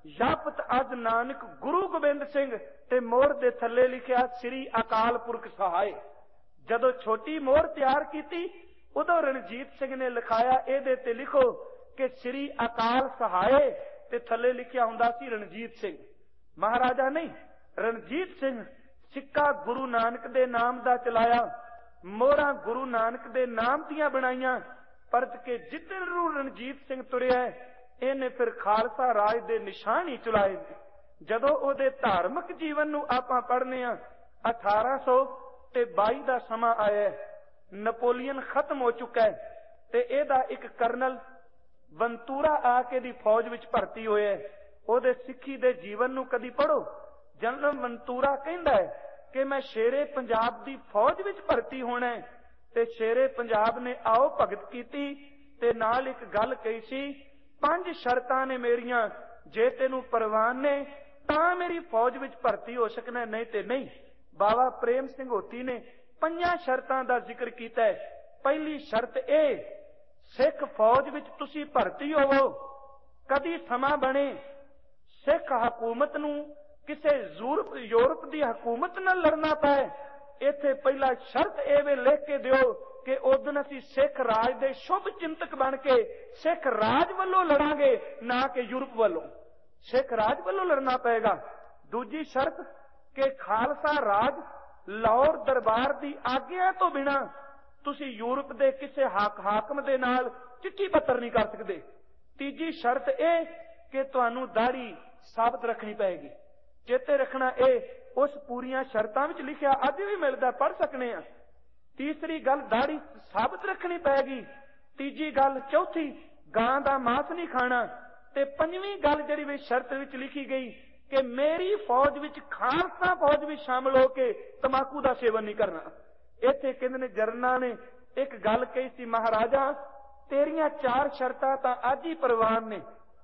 ਜਪਤ ਅਜ ਨਾਨਕ ਗੁਰੂ ਗੋਬਿੰਦ ਸਿੰਘ, ਤੇ ਮੋਹਰ ਦੇ ਥੱਲੇ ਲਿਖਿਆ ਸ੍ਰੀ ਅਕਾਲ ਪੁਰਖ ਸਹਾਇ। ਜਦੋਂ ਛੋਟੀ ਮੋਹਰ ਤਿਆਰ ਕੀਤੀ ਉਦੋਂ ਰਣਜੀਤ ਸਿੰਘ ਨੇ ਲਿਖਾਇਆ ਇਹਦੇ ਤੇ ਲਿਖੋ ਕਿ ਸ੍ਰੀ ਅਕਾਲ ਸਹਾਇ, ਤੇ ਥੱਲੇ ਲਿਖਿਆ ਹੁੰਦਾ ਸੀ ਰਣਜੀਤ ਸਿੰਘ। ਮਹਾਰਾਜਾ ਨਹੀਂ, ਰਣਜੀਤ ਸਿੰਘ ਸਿੱਕਾ ਗੁਰੂ ਨਾਨਕ ਦੇ ਨਾਮ ਦਾ ਚਲਾਇਆ, ਮੋਹਰਾਂ ਗੁਰੂ ਨਾਨਕ ਦੇ ਨਾਮ ਦੀਆਂ ਬਣਾਈਆਂ। ਪਰਤ ਕੇ ਜਿੱਧਰ ਨੂੰ ਰਣਜੀਤ ਸਿੰਘ ਤੁਰਿਆ ਇਹਨੇ ਫਿਰ ਖਾਲਸਾ ਰਾਜ ਦੇ ਨਿਸ਼ਾਨ ਹੀ ਚੁਲਾਏ। ਜਦੋਂ ਉਹਦੇ ਧਾਰਮਿਕ ਜੀਵਨ ਨੂੰ ਆਪਾਂ ਪੜ੍ਹਨੇ ਆ, ਅਠਾਰਾਂ ਸੌ ਤੇ ਬਾਈ ਦਾ ਸਮਾਂ ਆਇਆ, ਨਪੋਲੀਅਨ ਖਤਮ ਹੋ ਚੁੱਕਾ ਹੈ, ਤੇ ਇਹਦਾ ਇੱਕ ਕਰਨਲ ਬੰਤੂਰਾ ਆ ਕੇ ਦੀ ਫੌਜ ਵਿੱਚ ਭਰਤੀ ਹੋਇਆ। ਉਹਦੇ ਸਿੱਖੀ ਦੇ ਜੀਵਨ ਨੂੰ ਕਦੀ ਪੜ੍ਹੋ। ਜਨਰਲ ਬੰਤੂਰਾ ਕਹਿੰਦਾ ਹੈ ਕਿ ਮੈਂ ਸ਼ੇਰੇ ਪੰਜਾਬ ਦੀ ਫੌਜ ਵਿੱਚ ਭਰਤੀ ਹੋਣਾ, ਤੇ ਸ਼ੇਰੇ ਪੰਜਾਬ ਨੇ ਆਓ ਭਗਤ ਕੀਤੀ ਤੇ ਨਾਲ ਇੱਕ ਗੱਲ ਕਹੀ ਸੀ, ਪੰਜ ਸ਼ਰਤਾਂ ਨੇ ਮੇਰੀਆਂ, ਜੇ ਤੈਨੂੰ ਪ੍ਰਵਾਨ ਨੇ ਤਾਂ ਮੇਰੀ ਫੌਜ ਵਿੱਚ ਭਰਤੀ ਹੋ ਸਕਣਾ, ਨਹੀਂ ਤੇ ਨਹੀਂ। ਬਾਬਾ ਪ੍ਰੇਮ ਸਿੰਘ ਹੋਤੀ ਨੇ ਪੰਜਾਂ ਸ਼ਰਤਾਂ ਦਾ ਜ਼ਿਕਰ ਕੀਤਾ ਹੈ। ਪਹਿਲੀ ਸ਼ਰਤ ਇਹ, ਸਿੱਖ ਫੌਜ ਵਿੱਚ ਤੁਸੀਂ ਭਰਤੀ ਹੋਵੋ, ਕਦੀ ਸਮਾਂ ਬਣੇ ਸਿੱਖ ਹਕੂਮਤ ਨੂੰ ਕਿਸੇ ਯੂਰਪ ਯੂਰਪ ਦੀ ਹਕੂਮਤ ਨਾਲ ਲੜਨਾ ਪਏ, ਇੱਥੇ ਪਹਿਲਾ ਸ਼ਰਤ ਇਹ ਵੇ ਲਿਖ ਕੇ ਦਿਓ ਕਿ ਉਦੋਂ ਅਸੀਂ ਸਿੱਖ ਰਾਜ ਦੇ ਸ਼ੁਭ ਚਿੰਤਕ ਬਣ ਕੇ ਸਿੱਖ ਰਾਜ ਵੱਲੋਂ ਲੜਾਂਗੇ, ਨਾ ਕਿ ਯੂਰਪ ਵੱਲੋਂ। ਸਿੱਖ ਰਾਜ ਵੱਲੋਂ ਲੜਨਾ ਪਏਗਾ। ਦੂਜੀ ਸ਼ਰਤ ਕਿ ਖਾਲਸਾ ਰਾਜ ਲਾਹੌਰ ਦਰਬਾਰ ਦੀ ਆਗਿਆ ਤੋਂ ਬਿਨਾਂ ਤੁਸੀਂ ਯੂਰਪ ਦੇ ਕਿਸੇ ਹਾਕ ਹਾਕਮ ਦੇ ਨਾਲ ਚਿੱਠੀ ਪੱਤਰ ਨਹੀਂ ਕਰ ਸਕਦੇ। ਤੀਜੀ ਸ਼ਰਤ ਇਹ ਕਿ ਤੁਹਾਨੂੰ ਦਾੜੀ ਸਾਬਤ ਰੱਖਣੀ ਪਏਗੀ। ਚੇਤੇ ਰੱਖਣਾ, ਇਹ ਉਸ ਪੂਰੀਆਂ ਸ਼ਰਤਾਂ ਵਿੱਚ ਲਿਖਿਆ, ਅੱਜ ਵੀ ਮਿਲਦਾ, ਪੜ੍ਹ ਸਕਨੇ ਆ। ਤੀਸਰੀ ਗੱਲ, ਦਾੜੀ ਸਾਬਤ ਰੱਖਣੀ ਪਏਗੀ। ਤੀਜੀ ਗੱਲ, ਚੌਥੀ, ਗਾਂ ਦਾ ਮਾਸ ਨਹੀਂ ਖਾਣਾ। ਤੇ ਪੰਜਵੀਂ ਗੱਲ ਜਿਹੜੀ ਵੀ ਸ਼ਰਤ ਵਿੱਚ ਲਿਖੀ ਗਈ ਕਿ ਮੇਰੀ ਫੌਜ ਵਿੱਚ ਖਾਲਸਾ ਫੌਜ ਵਿੱਚ ਸ਼ਾਮਲ ਹੋ ਕੇ ਤਮਾਕੂ ਦਾ ਸੇਵਨ ਨਹੀਂ ਕਰਨਾ। ਇੱਥੇ ਕਹਿੰਦੇ ਨੇ ਜਰਨਾ ਨੇ ਇੱਕ ਗੱਲ ਕਹੀ ਸੀ, ਮਹਾਰਾਜਾ ਤੇਰੀਆਂ ਚਾਰ ਸ਼ਰਤਾਂ ਤਾਂ ਅੱਜ ਹੀ ਪ੍ਰਵਾਨ ਨੇ,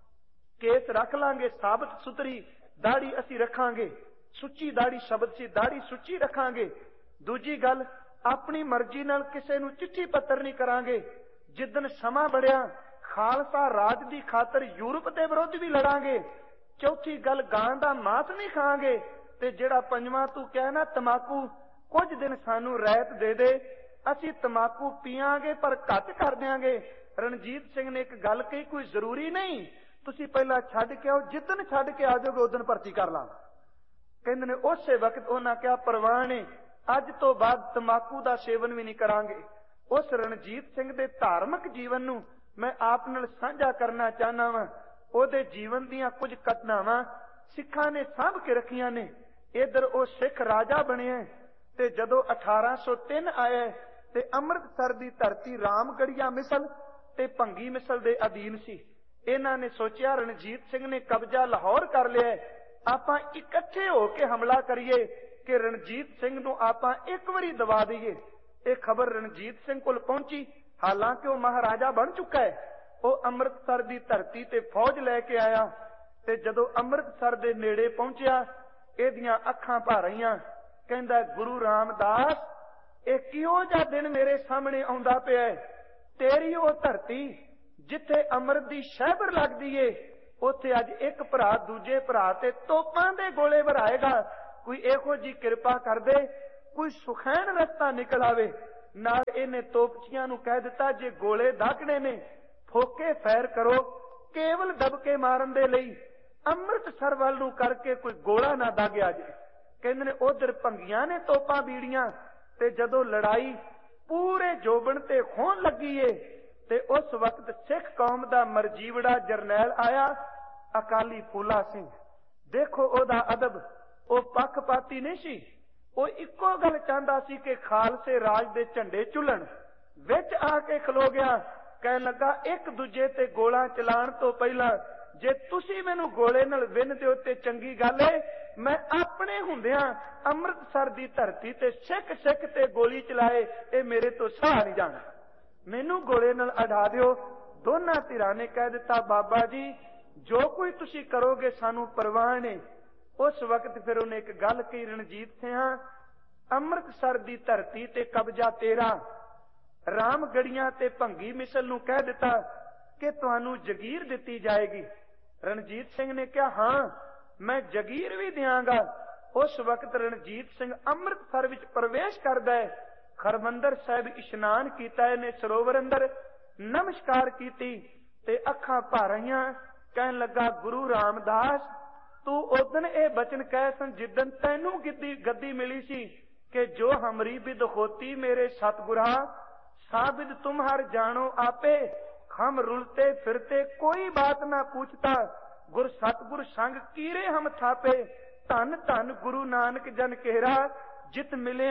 ਕੇਸ ਰੱਖ ਲਾਂਗੇ ਸਾਬਤ ਸੁਥਰੀ, ਦਾੜੀ ਅਸੀਂ ਰੱਖਾਂਗੇ, ਸੁੱਚੀ ਦਾੜੀ ਸ਼ਬਦ ਸੀ, ਦਾੜੀ ਸੁੱਚੀ ਰੱਖਾਂਗੇ। ਦੂਜੀ ਗੱਲ, ਆਪਣੀ ਮਰਜ਼ੀ ਨਾਲ ਕਿਸੇ ਨੂੰ ਚਿੱਠੀ ਪੱਤਰ ਨਹੀਂ ਕਰਾਂਗੇ। ਜਿੱਦਣ ਸਮਾਂ ਬੜਿਆ ਖਾਲਸਾ ਰਾਜ ਦੀ ਖਾਤਰ ਯੂਰਪ ਦੇ ਵਿਰੁੱਧ ਵੀ ਲੜਾਂਗੇ। ਚੌਥੀ ਗੱਲ, ਗਾਂ ਦਾ ਮਾਸ ਨਹੀਂ ਖਾਂਗੇ। ਤੇ ਜਿਹੜਾ ਪੰਜਵਾਂ ਤੂੰ ਕਹਿਣਾ ਤਮਾਕੂ, ਕੁਝ ਦਿਨ ਸਾਨੂੰ ਰਹਿਤ ਦੇ ਦੇ, ਅਸੀਂ ਤਮਾਕੂ ਪੀਆਂਗੇ ਪਰ ਘੱਟ ਕਰ ਦਿਆਂਗੇ। ਰਣਜੀਤ ਸਿੰਘ ਨੇ ਇੱਕ ਗੱਲ ਕਹੀ, ਕੋਈ ਜ਼ਰੂਰੀ ਨਹੀਂ, ਤੁਸੀਂ ਪਹਿਲਾਂ ਛੱਡ ਕੇ ਆਓ, ਜਿੱਦਣ ਛੱਡ ਕੇ ਆ ਜਾਓਗੇ ਉਦਣ ਭਰਤੀ ਕਰ ਲਾਂ। ਕਹਿੰਦੇ ਨੇ ਉਸੇ ਵਕਤ ਉਹਨਾਂ ਕਿਹਾ ਪ੍ਰਵਾਨ ਹੈ, ਅੱਜ ਤੋਂ ਬਾਅਦ ਤਮਾਕੂ ਦਾ ਸੇਵਨ ਵੀ ਨਹੀਂ ਕਰਾਂਗੇ। ਉਸ ਰਣਜੀਤ ਸਿੰਘ ਦੇ ਧਾਰਮਿਕ ਜੀਵਨ ਨੂੰ ਮੈਂ ਆਪ ਨਾਲ ਸਾਂਝਾ ਕਰਨਾ ਚਾਹੁੰਦਾ ਵਾਂ। ਉਹਦੇ ਜੀਵਨ ਦੀਆਂ ਕੁਝ ਘਟਨਾਵਾਂ ਸਿੱਖਾਂ ਨੇ ਸਾਂਭ ਕੇ ਰੱਖੀਆਂ ਨੇ। ਇਧਰ ਉਹ ਸਿੱਖ ਰਾਜਾ ਬਣਿਆ, ਤੇ ਜਦੋਂ ਅਠਾਰਾਂ ਸੌ ਤਿੰਨ ਆਇਆ ਤੇ ਅੰਮ੍ਰਿਤਸਰ ਦੀ ਧਰਤੀ ਰਾਮਗੜੀਆ ਮਿਸਲ ਤੇ ਭੰਗੀ ਮਿਸਲ ਦੇ ਅਧੀਨ ਸੀ। ਇਹਨਾਂ ਨੇ ਸੋਚਿਆ ਰਣਜੀਤ ਸਿੰਘ ਨੇ ਕਬਜ਼ਾ ਲਾਹੌਰ ਕਰ ਲਿਆ, ਆਪਾਂ ਇਕੱਠੇ ਹੋ ਕੇ ਹਮਲਾ ਕਰੀਏ ਕਿ ਰਣਜੀਤ ਸਿੰਘ ਨੂੰ ਆਪਾਂ ਇੱਕ ਵਾਰੀ ਦਬਾ ਦਈਏ। ਇਹ ਖਬਰ ਰਣਜੀਤ ਸਿੰਘ ਕੋਲ ਪਹੁੰਚੀ, ਹਾਲਾਂਕਿ ਉਹ ਮਹਾਰਾਜਾ ਬਣ ਚੁੱਕਾ ਹੈ। ਉਹ ਅੰਮ੍ਰਿਤਸਰ ਦੀ ਧਰਤੀ ਤੇ ਫੌਜ ਲੈ ਕੇ ਆਇਆ, ਤੇ ਜਦੋਂ ਅੰਮ੍ਰਿਤਸਰ ਦੇ ਨੇੜੇ ਪਹੁੰਚਿਆ ਇਹਦੀਆਂ ਅੱਖਾਂ ਭਰ ਆਈਆਂ। ਕਹਿੰਦਾ, ਗੁਰੂ ਰਾਮਦਾਸ, ਇਹ ਕਿਹੋ ਜਿਹਾ ਦਿਨ ਮੇਰੇ ਸਾਹਮਣੇ ਆਉਂਦਾ ਪਿਆ। ਤੇਰੀ ਉਹ ਧਰਤੀ ਜਿੱਥੇ ਅੰਮ੍ਰਿਤ ਦੀ ਸ਼ਹਿਬਰ ਲੱਗਦੀ ਏ, ਉੱਥੇ ਅੱਜ ਇੱਕ ਭਰਾ ਦੂਜੇ ਭਰਾ ਤੇ ਤੋਪਾਂ ਦੇ ਗੋਲੇ ਵਰਾਏਗਾ। ਕੋਈ ਇਹੋ ਜੀ ਕਿਰਪਾ ਕਰ ਦੇ, ਕੋਈ ਸੁਖੈਨ ਰਸਤਾ ਨਿਕਲ ਆਵੇ। ਨਾਲ ਇਹਨੇ ਤੋਪਚੀਆਂ ਨੂੰ ਕਹਿ ਦਿੱਤਾ, ਜੇ ਗੋਲੇ ਦਾਗਣੇ ਨੇ ਫੋਕੇ ਫੈਰ ਕਰੋ, ਕੇਵਲ ਦਬਕੇ ਮਾਰਨ ਦੇ ਲਈ, ਅੰਮ੍ਰਿਤਸਰ ਵੱਲ ਨੂੰ ਕਰਕੇ ਕੋਈ ਗੋਲਾ ਨਾ ਦਾਗਿਆ ਜੇ। ਕਹਿੰਦੇ ਨੇ ਉਧਰ ਭੰਗੀਆਂ ਨੇ ਤੋਪਾਂ ਬੀੜੀਆਂ, ਤੇ ਜਦੋਂ ਲੜਾਈ ਪੂਰੇ ਜੋਬਨ ਤੇ ਹੋਣ ਲੱਗੀ ਏ, ਤੇ ਉਸ ਵਕਤ ਸਿੱਖ ਕੌਮ ਦਾ ਮਰਜੀਵੜਾ ਜਰਨੈਲ ਆਇਆ, ਅਕਾਲੀ ਫੂਲਾ ਸਿੰਘ। ਦੇਖੋ ਉਹਦਾ ਅਦਬ, ਉਹ ਪੱਖਪਾਤੀ ਨਹੀਂ ਸੀ। ਉਹ ਇੱਕੋ ਗੱਲ ਚਾਹੁੰਦਾ ਸੀ ਕਿ ਖਾਲਸੇ ਰਾਜ ਦੇ ਝੰਡੇ ਝੁੱਲਣ। ਵਿੱਚ ਆ ਕੇ ਖਲੋ ਗਿਆ, ਕਹਿਣ ਲੱਗਾ, ਇੱਕ ਦੂਜੇ ਤੇ ਗੋਲਾ ਚਲਾਉਣ ਤੋਂ ਪਹਿਲਾਂ जे तुसी मैनू गोले नाल विन दिओ ते चंगी गल है, मैं अपने हुंदियां अमृतसर दी धरती ते सिख सिख ते गोली चलाए, ये मेरे तो सहा नहीं जाना, मैनू गोले नाल अड़ा दिओ। दोनों धिरां ने कह दिता, बाबा जी जो कोई तुसी करोगे सानू परवाह नहीं। उस वक्त फिर उन्हें एक गल कही, रणजीत सिंहा अमृतसर दी धरती ते कब्जा तेरा। रामगढ़िया ते भंगी मिसल नू कह दिता कि तुहानू जगीर दिती जाएगी। रणजीत सिंह ने कहा, हाँ मैं जगीर भी दियांगा। उस वक्त रणजीत सिंह अमृतसर विच प्रवेश करदा है। खरमंदर साहिब इशनान कीता, इहने सरोवर अंदर नमस्कार कीती ते अखां भर आईयां। कहन लगा, गुरु रामदास तू उदन ए बचन कह सन जिदन तैनू गद्दी गद्दी मिली सी कि जो हमरी बिद होती मेरे सतगुरा, साबिद तुम हर जानो आपे, हम रुलते फिरते कोई बात ना पूछता, गुर सतगुर संग कीरे हम थापे, धन धन गुरु नानक जन केरा, जित मिले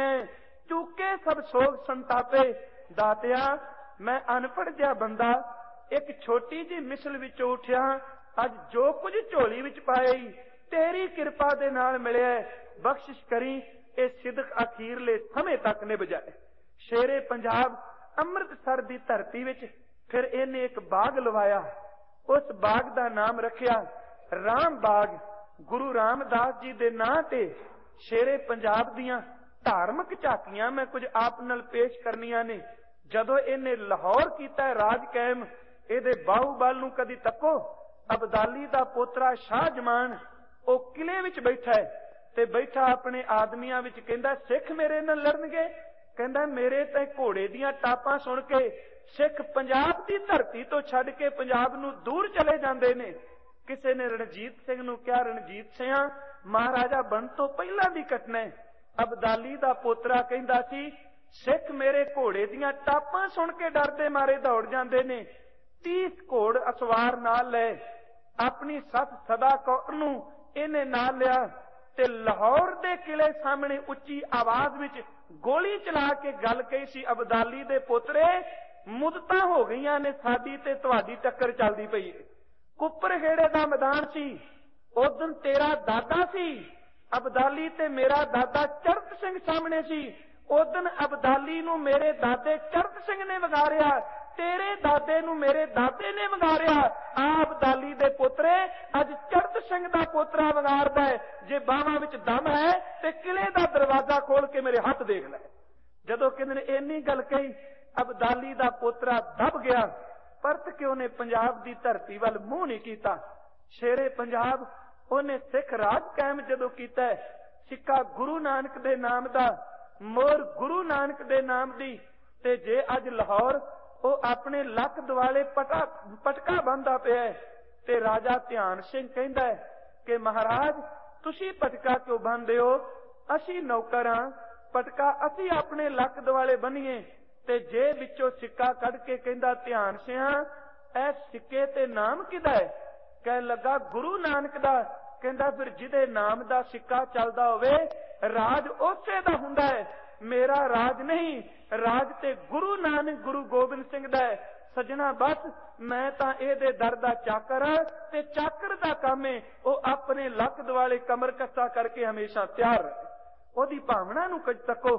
चूके सब सोग संतापे। दातिया मैं अनपढ़ जिहा बंदा एक छोटी जी मिसल विचों उठिया, अज जो कुछ झोली विच पाया तेरी कृपा दे नाल मिलिया, बख्शिश करी ए सिदक अखीरले समय तक निभ जाए। शेरे पंजाब अमृतसर दी धरती विच फिर इन्हें एक बाग लवाया। उस बाग दा नाम रखिया राम बाग। गुरु रामदास जी दे नां ते शेरे पंजाब दियां धार्मिक झाकियां मैं कुछ आप नाल पेश करनियां ने। जदों इन्हें लाहौर कीता राज कायम, इहदे बाहूबल नूं कदी तको। अबदाली दा पोतरा शाहजमान ओ किले विच बैठा है ते बैठा अपने आदमियां विच कहंदा, सिख मेरे नाल लड़नगे। कहंदा मेरे ते घोड़े दियां टापां सुन के सिख पंजाब दी धरती तो छड्ड के पंजाब नूं दूर चले जांदे ने। किसी ने रणजीत सिंह नूं कहा, रणजीत सिंह महाराजा बन तो पहला दी घटना है। अबदाली दा पोतरा कहंदा सी, सिख मेरे घोड़े दियां टापां सुन के डरदे मारे दौड़ जांदे ने। तीस घोड़ असवार नाल ले, अपनी सस सदा कौर नूं इहने नाल लिया ते लाहौर दे किले सामने उच्ची आवाज विच गोली चला के गल कही सी, अबदाली दे पोतरे मुदतां हो गईयां ने, साडी ते तुहाडी टक्कर चलदी पई। कुपरखेड़े दा मैदान सी, उदन तेरा दादा सी अबदाली ते मेरा दादा चरत सिंह सामने सी। उदन अबदाली नूं मेरे दादे चरत सिंह ने वगारिया, तेरे दादे नूं मेरे दादे ने वगारिया। आ अबदाली दे पुत्रे अज चरत सिंह दा पोतरा वगारदा है। जे बाहां विच दम है ते किले दा दरवाजा खोल के मेरे हथ देख लै। जदों किसी ने इन्नी गल कही, अबदाली दा पोतरा दब गया। परत के उन्हें पंजाब दी धरती वल मूंह नहीं कीता। शेरे पंजाब उन्हें सिख राज कायम जदों कीता है, सिक्का गुरु नानक दे नाम दा, मोर गुरु नानक दे नाम दी। ते जे अज लाहौर वो अपने लक दुआले पटा पटका बंदा पिया है ते राजा ध्यान सिंह कहंदा है कि महाराज तुसी पटका क्यों बंदे हो, असी नौकर हां, पटका असी अपने लक दुआले बनीए। ते जे विचों सिक्का कढ के कहंदा, ध्यान सिंह ऐ सिक्के ते नाम किदा है? कहन लगा गुरु नानक दा। कहंदा फिर जिदे नाम दा सिक्का चलदा होवे राज उसे दा हुंदा है, मेरा राज नहीं, राज ते गुरु नानक गुरु गोबिंद सिंह दा है। सजना बस मैं तां इहदे दर दा चाकर हां ते चाकर दा काम है ओ अपने लक दुआले कमर कस्सा करके हमेशा तैयार रहे। ओदी भावना नूं कुछ तको।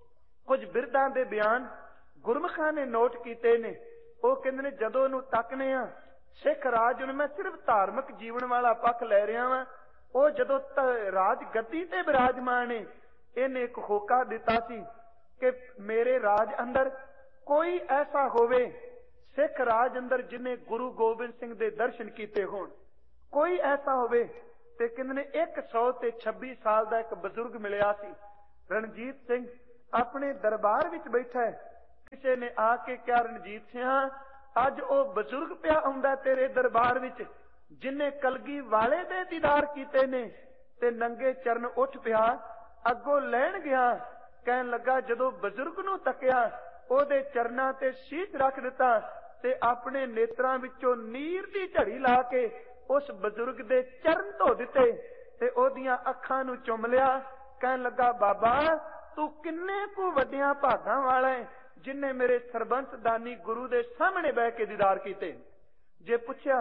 कुछ बिरदां दे बयान गुरमुखां ने नोट कीते ने। ਉਹ ਕਹਿੰਦੇ ਨੇ ਜਦੋਂ ਉਹਨੂੰ ਤੱਕਨੇ ਆ ਸਿੱਖ ਰਾਜ ਨੂੰ, ਮੈਂ ਸਿਰਫ ਧਾਰਮਿਕ ਜੀਵਨ ਵਾਲਾ ਪੱਖ ਲੈ ਰਿਹਾ ਵਾਂ, ਉਹ ਜਦੋਂ ਰਾਜ ਗੱਦੀ ਤੇ ਬਿਰਾਜਮਾਨ ਹੈ, ਇਹਨੇ ਇੱਕ ਹੋਕਾ ਦਿੱਤਾ ਸੀ ਕਿ ਮੇਰੇ ਰਾਜ ਅੰਦਰ ਕੋਈ ਐਸਾ ਹੋਵੇ ਸਿੱਖ ਰਾਜ ਅੰਦਰ ਜਿਹਨੇ ਗੁਰੂ ਗੋਬਿੰਦ ਸਿੰਘ ਦੇ ਦਰਸ਼ਨ ਕੀਤੇ ਹੋਣ, ਕੋਈ ਐਸਾ ਹੋਵੇ। ਤੇ ਕਹਿੰਦੇ ਨੇ ਇੱਕ ਸੌ ਤੇ ਛੱਬੀ ਸਾਲ ਦਾ ਇੱਕ ਬਜ਼ੁਰਗ ਮਿਲਿਆ ਸੀ। ਰਣਜੀਤ ਸਿੰਘ ਆਪਣੇ ਦਰਬਾਰ ਵਿੱਚ ਬੈਠਾ ਹੈ। ਕਿਸੇ ਨੇ ਆ ਕੇ ਕਿਹਾ, ਰਣਜੀਤ ਸਿੰਘ ਅੱਜ ਉਹ ਬਜ਼ੁਰਗ ਪਿਆ ਆਉਂਦਾ ਤੇਰੇ ਦਰਬਾਰ ਵਿੱਚ ਜਿਨੇ ਕਲਗੀ ਵਾਲੇ ਦੇ ਦੀਦਾਰ ਕੀਤੇ ਨੇ। ਤੇ ਨੰਗੇ ਚਰਨ ਉੱਠ ਪਿਆ, ਅੱਗੋਂ ਲੈਣ ਗਿਆ। ਕਹਿਣ ਲੱਗਾ ਜਦੋਂ ਬਜ਼ੁਰਗ ਨੂੰ ਤੱਕਿਆ, ਉਹਦੇ ਚਰਨਾਂ ਤੇ ਸ਼ੀਸ਼ ਰੱਖ ਦਿੱਤਾ ਤੇ ਆਪਣੇ ਨੇਤਰਾਂ ਵਿੱਚੋਂ ਨੀਰ ਦੀ ਝੜੀ ਲਾ ਕੇ ਉਸ ਬਜ਼ੁਰਗ ਦੇ ਚਰਨ ਧੋ ਦਿੱਤੇ ਤੇ ਉਹਦੀਆਂ ਅੱਖਾਂ ਨੂੰ ਚੁੰਮ ਲਿਆ। ਕਹਿਣ ਲੱਗਾ ਬਾਬਾ ਤੂੰ ਕਿੰਨੇ ਕੁ ਵੱਡਿਆਂ ਭਾਗਾਂ ਵਾਲਾ ਹੈ जिन्हें मेरे सरबंस दानी गुरु दे सामने बह के दीदार कीते। जे पुछया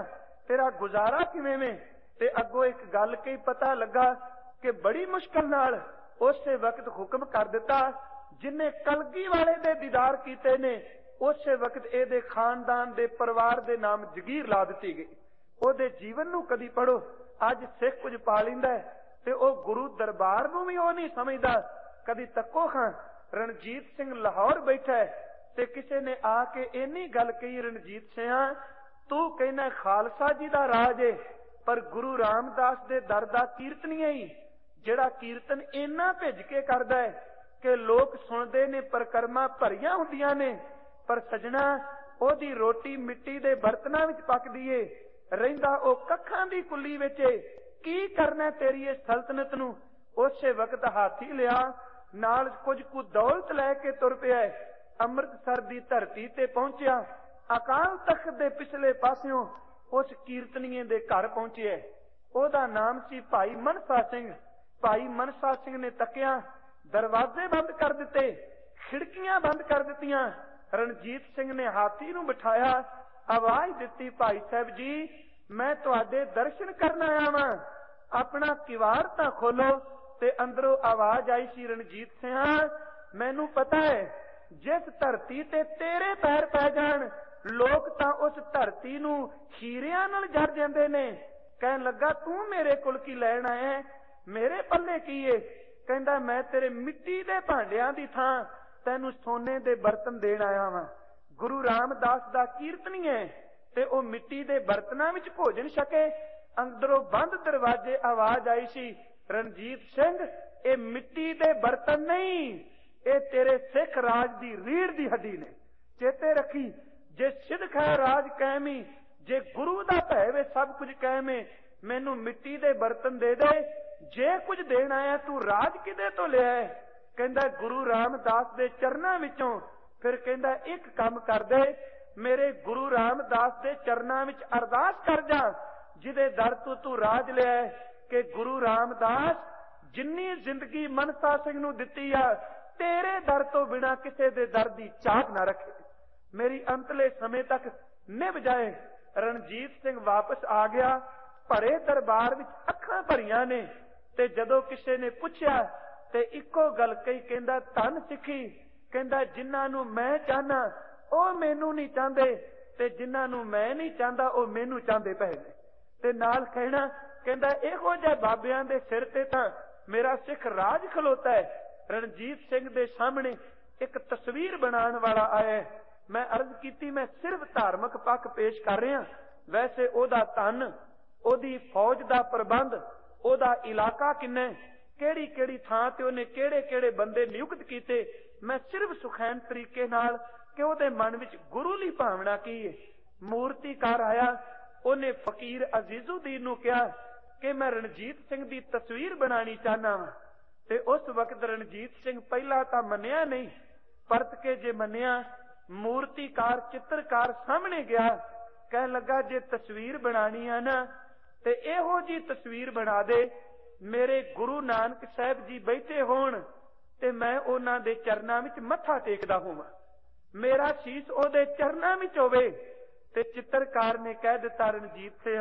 तेरा गुजारा किवें में? ते अगों एक गल कही पता लगा कि बड़ी मुश्किल नाल उसे वक्त हुक्म कर दिता, जिन्हें कलगी वाले दे दीदार कीते ने उसे वक्त एदे खानदान दे परिवार दे नाम जगीर ला दी गई। ओदे जीवन नूं कदी पढ़ो, अज सिख कुछ पा लैंदा है ते ओ गुरु दरबार नूं भी ओ नहीं समझदा। कदी तक्को खां रणजीत सिंह लाहौर बैठा है ते किसी ने आके इन्नी गल कही, रणजीत सिंह तू कहना खालसा जी दा राज है, पर गुरु रामदास दे दर दा कीर्तनी ही जिहड़ा कीर्तन इन्ना भिज के करदा है कि लोग सुनते ने परिक्रमा भरियां हुंदियां ने, पर सजना ओदी रोटी मिट्टी दे बर्तनां विच पकदी है, रहिंदा ओ कखां दी कुल्ली विच है। की करना तेरी इस सल्तनत नूं? उसे वक्त हाथी लिया, नाल कुछ कु दौलत लैके तुर पिया, अमृतसर दी धरती ते पहुंचिया। अकाल तख्त दे पिछले पासियों उस कीर्तनीए दे घर पहुंचे। ओदा नाम सी भाई मनसा सिंह। भाई मनसा सिंह ने तकिया, दरवाजे बंद कर दिते, खिड़कियां बंद कर दित्तियां। रणजीत सिंह ने हाथी नूं बिठाया, आवाज दिती, भाई साहब जी मैं तुहाडे दर्शन करन आया वां, अपना किवाड़ तां खोलो। ते अंदरों आवाज आई सी, रणजीत सिंह मैनू पता है जिस धरती ते तेरे पैर पै जाण लोग तां उस धरती नूं हीरियां नाल जड़ जांदे ने। कहन लगा तू मेरे कोल की लैण आया है? मेरे पल्ले की है? कहंदा मैं तेरे मिट्टी दे भांडियां दी थां तैनू सोने दे बर्तन देण आया वां। गुरु रामदास दा कीर्तनी है ते ओ मिट्टी दे बर्तनां विच भोजन छके। अंदरों बंद दरवाजे आवाज आई सी, रणजीत सिंह ये मिट्टी दे बर्तन नहीं, ये तेरे सिख राज दी रीढ़ दी हड्डी ने। चेते रखी, जे सिद्ध है राज कायमी, जे गुरु दा भै वे सब कुछ कायमे, मैनू मिट्टी दे बर्तन दे दे, जे कुछ देना है तू राज किदे तो लिया है? कहंदा गुरु रामदास दे चरनां विचों। फिर कहंदा एक काम कर दे, मेरे गुरु रामदास दे चरनां विच अरदास कर जा, जिदे दर तू तू राज लिया है, कि गुरु रामदास जिन्नी जिंदगी मनसा सिंह नूं दित्ती आ, तेरे दर तो बिना किसी दे दर दी चाह ना रखे, मेरी अंतले समय तक निभ जाए। रणजीत सिंह वापस आ गया। भरे दरबार विच अखां भरियां ने, ते जदों किसी ने पुछया ते इको गल कही, कहंदा धन सिखी, कहंदा जिन्हां नूं मैं चाहना ओ मैनू नहीं चाहते, ते जिन्हां नूं मैं नहीं चाहता ओ मैनू चाहते पए ने। ते नाल कहना, कहंदा इहो जिहे बाबियां दे सिर ते तां मेरा सिख राज खलोता है। रणजीत सिंह दे सामने एक तस्वीर बनाने वाला आया। मैं अर्ज की मैं सिर्फ धार्मिक पक्ष पेश कर रहा, वैसे ओदा धन, ओदी फौज दा प्रबंध, ओदा इलाका किन्ना, केड़ी केड़ी थां ते ओने केड़े केड़े बंदे नियुक्त कीते, मैं सिर्फ सुखैन तरीके नाल कि ओदे मन विच गुरु दी भावना की है। मूर्तिकार आया, ओने फकीर अजीजुद्दीन नूं कहा कि मैं रणजीत सिंह दी तस्वीर बनानी चाहना वां। ते उस वक्त रणजीत सिंह पहला तां मन्निया नहीं, परत के जे मन्निया, मूर्तिकार चित्रकार सामने गया, कहन लगा जे तस्वीर बनानी है ना ते इहो जी तस्वीर बना दे, मेरे गुरु नानक साहब जी बैठे होण ते मैं उन्हां दे चरनां विच मत्था टेकदा होवां, मेरा शीश ओदे चरनां विच होवे। ते चित्रकार ने कह दिता, रणजीत सिंह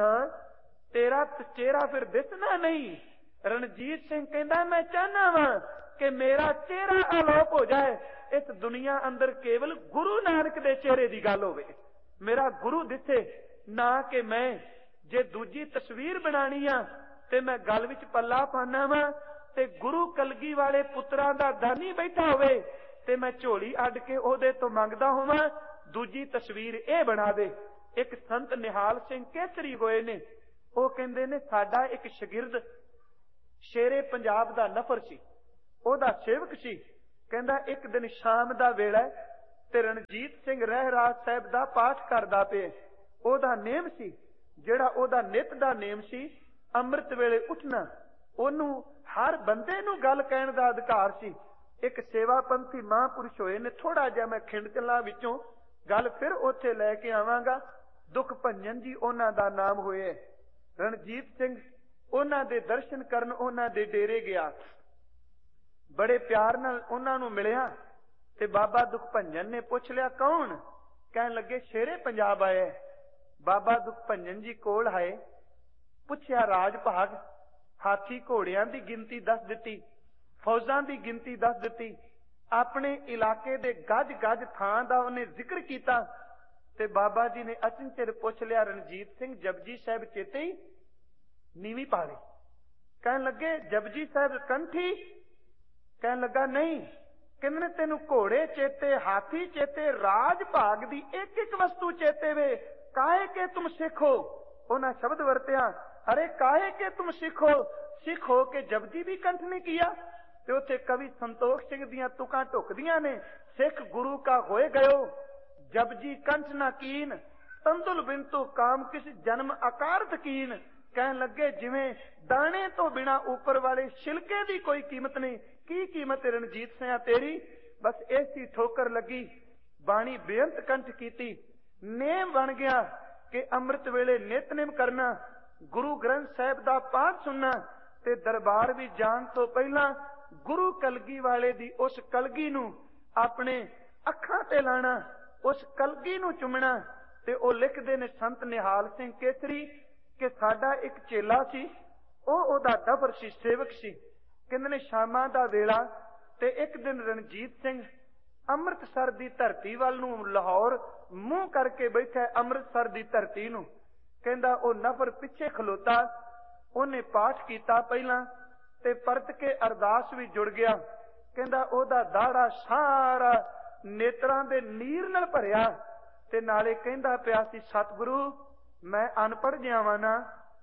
तेरा चेहरा फिर दिसना नहीं। रणजीत सिंह कहंदा मैं चाहना वां कि मेरा चेहरा आलोप हो जाए, इस दुनिया अंदर केवल गुरु नानक दे चेहरे दी गल होवे, मेरा गुरु दिसे ना कि मैं जे दूजी तस्वीर बनानी आ ते मैं गल विच पल्ला पाना वां ते गुरु कलगी वाले पुत्रां दा दानी बैठा होवे ते मैं झोली अड्ड के ओहदे तो मंगदा होवां, दूजी तस्वीर ए बना दे। एक संत निहाल सिंह केसरी होए ने, ਉਹ ਕਹਿੰਦੇ ਨੇ ਸਾਡਾ ਇੱਕ ਸ਼ਾਗਿਰਦ ਸ਼ੇਰੇ ਪੰਜਾਬ ਦਾ ਨਫਰ ਸੀ, ਉਹਦਾ ਸੇਵਕ ਸੀ। ਕਹਿੰਦਾ ਇੱਕ ਦਿਨ ਸ਼ਾਮ ਦਾ ਵੇਲਾ ਤੇ ਰਣਜੀਤ ਸਿੰਘ ਰਹਿਰਾਜ ਸਾਹਿਬ ਦਾ ਪਾਠ ਕਰਦਾ ਪਿਆ। ਉਹਦਾ ਨੇਮ ਸੀ, ਜਿਹੜਾ ਉਹਦਾ ਨਿਤ ਦਾ ਨੇਮ ਸੀ, ਅੰਮ੍ਰਿਤ ਵੇਲੇ ਉੱਠਣਾ। ਉਹਨੂੰ ਹਰ ਬੰਦੇ ਨੂੰ ਗੱਲ ਕਹਿਣ ਦਾ ਅਧਿਕਾਰ ਸੀ। ਇੱਕ ਸੇਵਾ ਪੰਥੀ ਮਹਾਂਪੁਰਸ਼ ਹੋਏ ਨੇ, ਥੋੜਾ ਜਿਹਾ ਮੈਂ ਖਿੰਡ ਚਲਾ ਵਿੱਚੋਂ ਗੱਲ ਫਿਰ ਉੱਥੇ ਲੈ ਕੇ ਆਵਾਂਗਾ। ਦੁੱਖ ਭੰਜਨ ਜੀ ਉਹਨਾਂ ਦਾ ਨਾਮ ਹੋਏ। रणजीत सिंह ਉਹਨਾਂ ਦੇ ਦਰਸ਼ਨ ਕਰਨ ਉਹਨਾਂ ਦੇ ਡੇਰੇ ਗਿਆ, ਬੜੇ ਪਿਆਰ ਨਾਲ ਉਹਨਾਂ ਨੂੰ ਮਿਲਿਆ ਤੇ ਬਾਬਾ ਦੁੱਖ ਭੰਜਨ ਨੇ ਪੁੱਛ ਲਿਆ ਕੌਣ? ਕਹਿਣ ਲੱਗੇ ਸ਼ੇਰੇ ਪੰਜਾਬ ਆਇਆ। बाबा दुखभंजन जी कोल आए, पुछया राज भाग, हाथी घोड़ियां दी गिनती दस दिती, फौजां दी गिनती दस दिती, अपने इलाके दे गज गज थां दा उन्हें जिक्र कीता। ते बाबा जी ने अचनचेर पुछ लिया, रणजीत सिंह जपजी साहब चेते ही नीवी पा ली? कहन लगे जपजी साहब कंठी? कहन लगा नहीं। कहने तेनू घोड़े चेते, हाथी चेते, राज भाग दी एक एक वस्तु चेते वे, काहे के तुम सिख हो? उन्हें शब्द वरत्या, अरे काहे के तुम सिख हो? सिख हो के जपजी भी कंठ नहीं किया? ते उत्थे कवि संतोख सिंह दियां तुकां ढुकदियां ने, सिख गुरु का होए गयो, जपजी कंठ ना कीन, तंदुल बिंतु काम किस जन्म अकारत कीन। कहन लगे जिवें दाने तो बिना ऊपर वाले छिलके दी कोई कीमत नहीं, की कीमत रणजीत सिंह तेरी? बस ऐसी ठोकर लगी, बाणी बेअंत कंठ कीती, नेम बन गया कि अमृत वेले नितनेम करना, गुरु ग्रंथ साहिब दा पाठ सुनना, ते दरबार भी जान तो पहला गुरु कलगी वाले दी उस कलगी नू अपने अखां ते लाना, उस कलगी नू चुमना। ते ओ लिखदे ने संत निहाल सिंह केसरी कि साडा एक चेला सी, ओ ओदा दफर सी, सेवक सी। कहंदे ने शामां दा वेला ते एक दिन रणजीत सिंह अमृतसर दी धरती वल नू लाहौर मुंह करके बैठा, अमृतसर दी धरती नू। कहंदा ओ नफर पिछे खलोता, ओने पाठ कीता पहला ते परत के अरदास भी जुड़ गया। कहंदा ओदा दाड़ा सारा नेत्रां दे नीर नाल भरिया, ते नाले कहंदा पिया सी सतगुरु मैं अनपढ़ जिहा वां ना,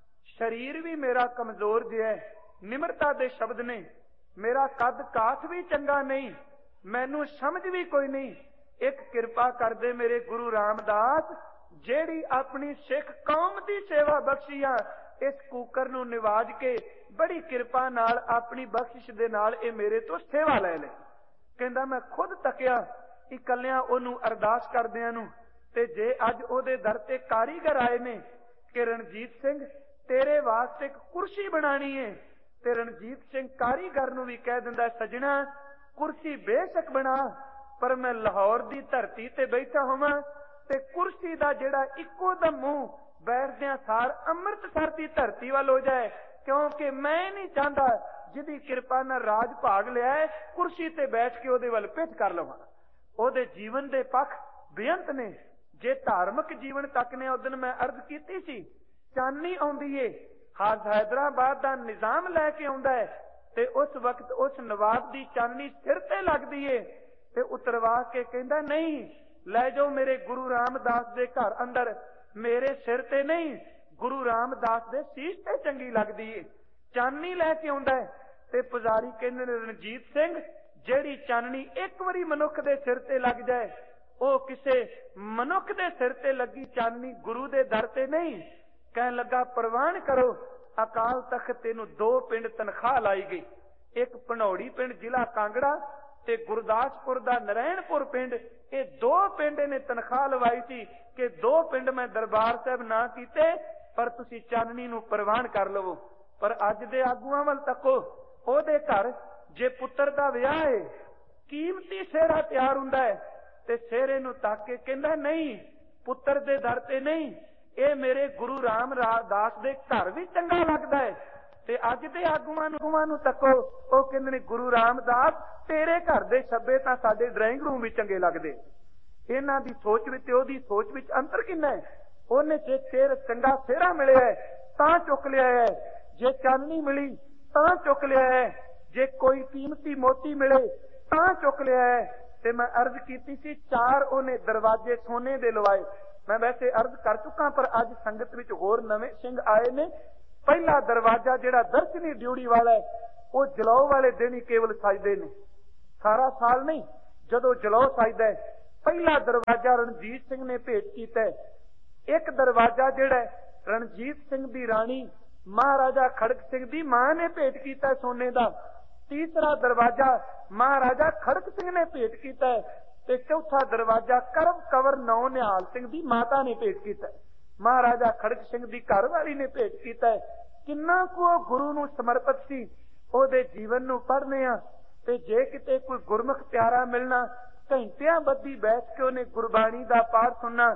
शरीर भी मेरा कमजोर जिहा है, निमरता दे शब्द ने, मेरा कद काठ भी चंगा नहीं, मैनू समझ भी कोई नहीं, एक किरपा कर दे मेरे गुरु रामदास, जेड़ी अपनी सिख कौम दी सेवा बख्शी आ, इस कूकर नू निवाज के बड़ी किरपा नाल अपनी बख्शिश दे नाल ए मेरे तो सेवा ले ले। कहंदा मैं खुद तकिया इकल्लियां ओनू अरदास करदियां नू, ते जे अज ओदे दर ते कारीगर आए ने कि रणजीत सिंह तेरे वास्ते एक कुर्सी बनानी है, ते रणजीत सिंह कारीगर नू भी कह दिंदा सजना कुर्सी बेशक बना, पर मैं लाहौर दी धरती ते बैठा होवां ते कुर्सी दा जेड़ा इक्को दम मुंह बैठदियां सार अमृतसर दी धरती वाल हो जाए, क्योंकि मैं नहीं चाहता जिदी किरपा नाल राज भाग लिया है कुर्सी ते बैठ के ओदे वल पिठ कर लवां। ओदे जीवन दे पख बेअंत ने, जे धार्मिक जीवन तक ने। उदन मैं अर्ज कीती सी, चानी आउंदी है, हाज हैदराबाद दा निजाम लैके आउंदा है, ते उस वक्त उस नवाब दी चानी सिर ते लगदी है, ते उतरवा के कहंदा नहीं लै जाओ मेरे गुरु रामदास दे घर अंदर, मेरे सिर ते नहीं, गुरु रामदास दे शीश ते चंगी लगदी है। चानी लैके आउंदा है, ते पुजारी कहंदे ने रणजीत सिंह जेड़ी चाननी एक वारी मनुख दे सिर ते लग जाए, ओ किसे मनुख दे सिर ते लगी चाननी गुरु दे दर ते नहीं। कहन लगा प्रवान करो, अकाल तख्त तेनू दो पिंड तनख्वाह लाई गई, एक भनौड़ी पिंड जिला कांगड़ा ते गुरदासपुर दा नारायणपुर पिंड, ये दो पिंड ने तनख्वाह लवाई थी कि दो पिंड मैं दरबार साहब ना कीते, पर तुसी चाननी नू प्रवान कर लवो। पर अज दे आगुआं वल तको, ओदे घर जे पुत्र दा विआह है, कीमती सेहरा तैयार हुंदा है, ते सेहरे नू तक के कहंदा नहीं पुत्र दे दर ते नहीं, ये मेरे गुरु रामदास दे घर भी चंगा लगदा है। ते अज दे आगुआं नू तको, ओ कहंदे ने गुरु रामदास तेरे घर दे छब्बे तां साडे ड्राइंग रूम भी चंगे लगदे। इन्हां दी सोच विच ते ओदी सोच विच अंतर किन्ना है। ओने जे तेर चंगा सेहरा मिलिया है तां चुक लिया है, जे चाननी मिली तां चुक लिया है, जे कोई कीमती मोती मिले तां चुक लिया है। ते मैं अर्ज कीती सी चार ओने दरवाजे सोने दे लवाए। मैं वैसे अर्ज कर चुका, पर अज संगत विच होर नवे सिंह आए ने। पहला दरवाजा जेड़ा दर्शनी ड्यूटी वाला है, वो जलौ वाले दिन ही केवल सजदे ने, सारा साल नहीं। जदों जलौ सजदा है, पहला दरवाजा रणजीत सिंह ने भेंट कीता है। एक दरवाजा जेड़ा रणजीत सिंह दी राणी महाराजा खड़क सिंह दी मां ने भेंट कीता है सोने दा। तीसरा दरवाजा महाराजा खड़क सिंह ने भेंट कीता है, ते चौथा दरवाजा करम कंवर नौ निहाल सिंह दी माता ने भेंट कीता है। महाराजा खड़क सिंह दी घरवाली ने भेंट कीता है। किन्ना को गुरु नू समर्पित सी, ओदे जीवन नू पढ़ने आ, ते जे किते कोई गुरमुख प्यारा मिलना, घंटियां बद्धी बैठ के उन्हें गुरबाणी दा पाठ सुनना,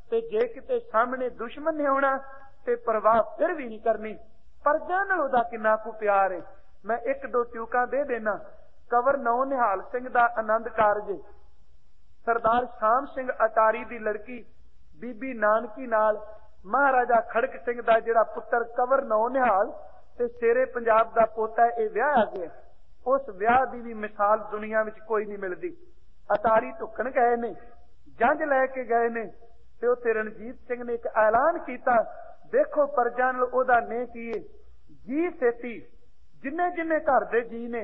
ਤੇ ਜੇ ਕਿਤੇ ਸਾਹਮਣੇ ਦੁਸ਼ਮਣ ਨੇ ਆਉਣਾ ਤੇ ਪ੍ਰਵਾਹ ਫਿਰ ਵੀ ਨਹੀਂ ਕਰਨੀ। ਪਰਜਾ ਨਾਲ ਉਹਦਾ ਕਿੰਨਾ ਕੁ ਪਿਆਰ ਹੈ। ਮੈਂ ਇੱਕ ਦੋ ਟਿਊਕਾਂ ਦੇ ਦੇਣਾ। ਕਵਰ ਨੌ ਨਿਹਾਲ ਸਿੰਘ ਦਾ ਆਨੰਦ ਕਾਰਜ, ਸਰਦਾਰ ਸ਼ਾਮ ਸਿੰਘ ਅਟਾਰੀ ਦੀ ਲੜਕੀ ਬੀਬੀ ਨਾਨਕੀ ਨਾਲ ਮਹਾਰਾਜਾ ਖੜਕ ਸਿੰਘ ਦਾ ਜਿਹੜਾ ਪੁੱਤਰ ਕਵਰ ਨੌ ਨਿਹਾਲ ਤੇ ਸ਼ੇਰੇ ਪੰਜਾਬ ਦਾ ਪੋਤਾ, ਇਹ ਵਿਆਹ ਆ ਗਿਆ। ਉਸ ਵਿਆਹ ਦੀ ਵੀ ਮਿਸਾਲ ਦੁਨੀਆ ਵਿੱਚ ਕੋਈ ਨਹੀਂ ਮਿਲਦੀ। ਅਟਾਰੀ ਢੁੱਕਣ ਗਏ ਨੇ, ਜੰਝ ਲੈ ਕੇ ਗਏ ਨੇ, ਤੇ ਉੱਥੇ ਰਣਜੀਤ ਸਿੰਘ ਨੇ ਇੱਕ ਐਲਾਨ ਕੀਤਾ, ਦੇਖੋ ਪਰਜਾ ਨਾਲ ਉਹਦਾ ਨੇ ਕੀ ਹੈ, ਜੀ ਸੇਤੀ ਜਿੰਨੇ ਜਿੰਨੇ ਘਰ ਦੇ ਜੀ ਨੇ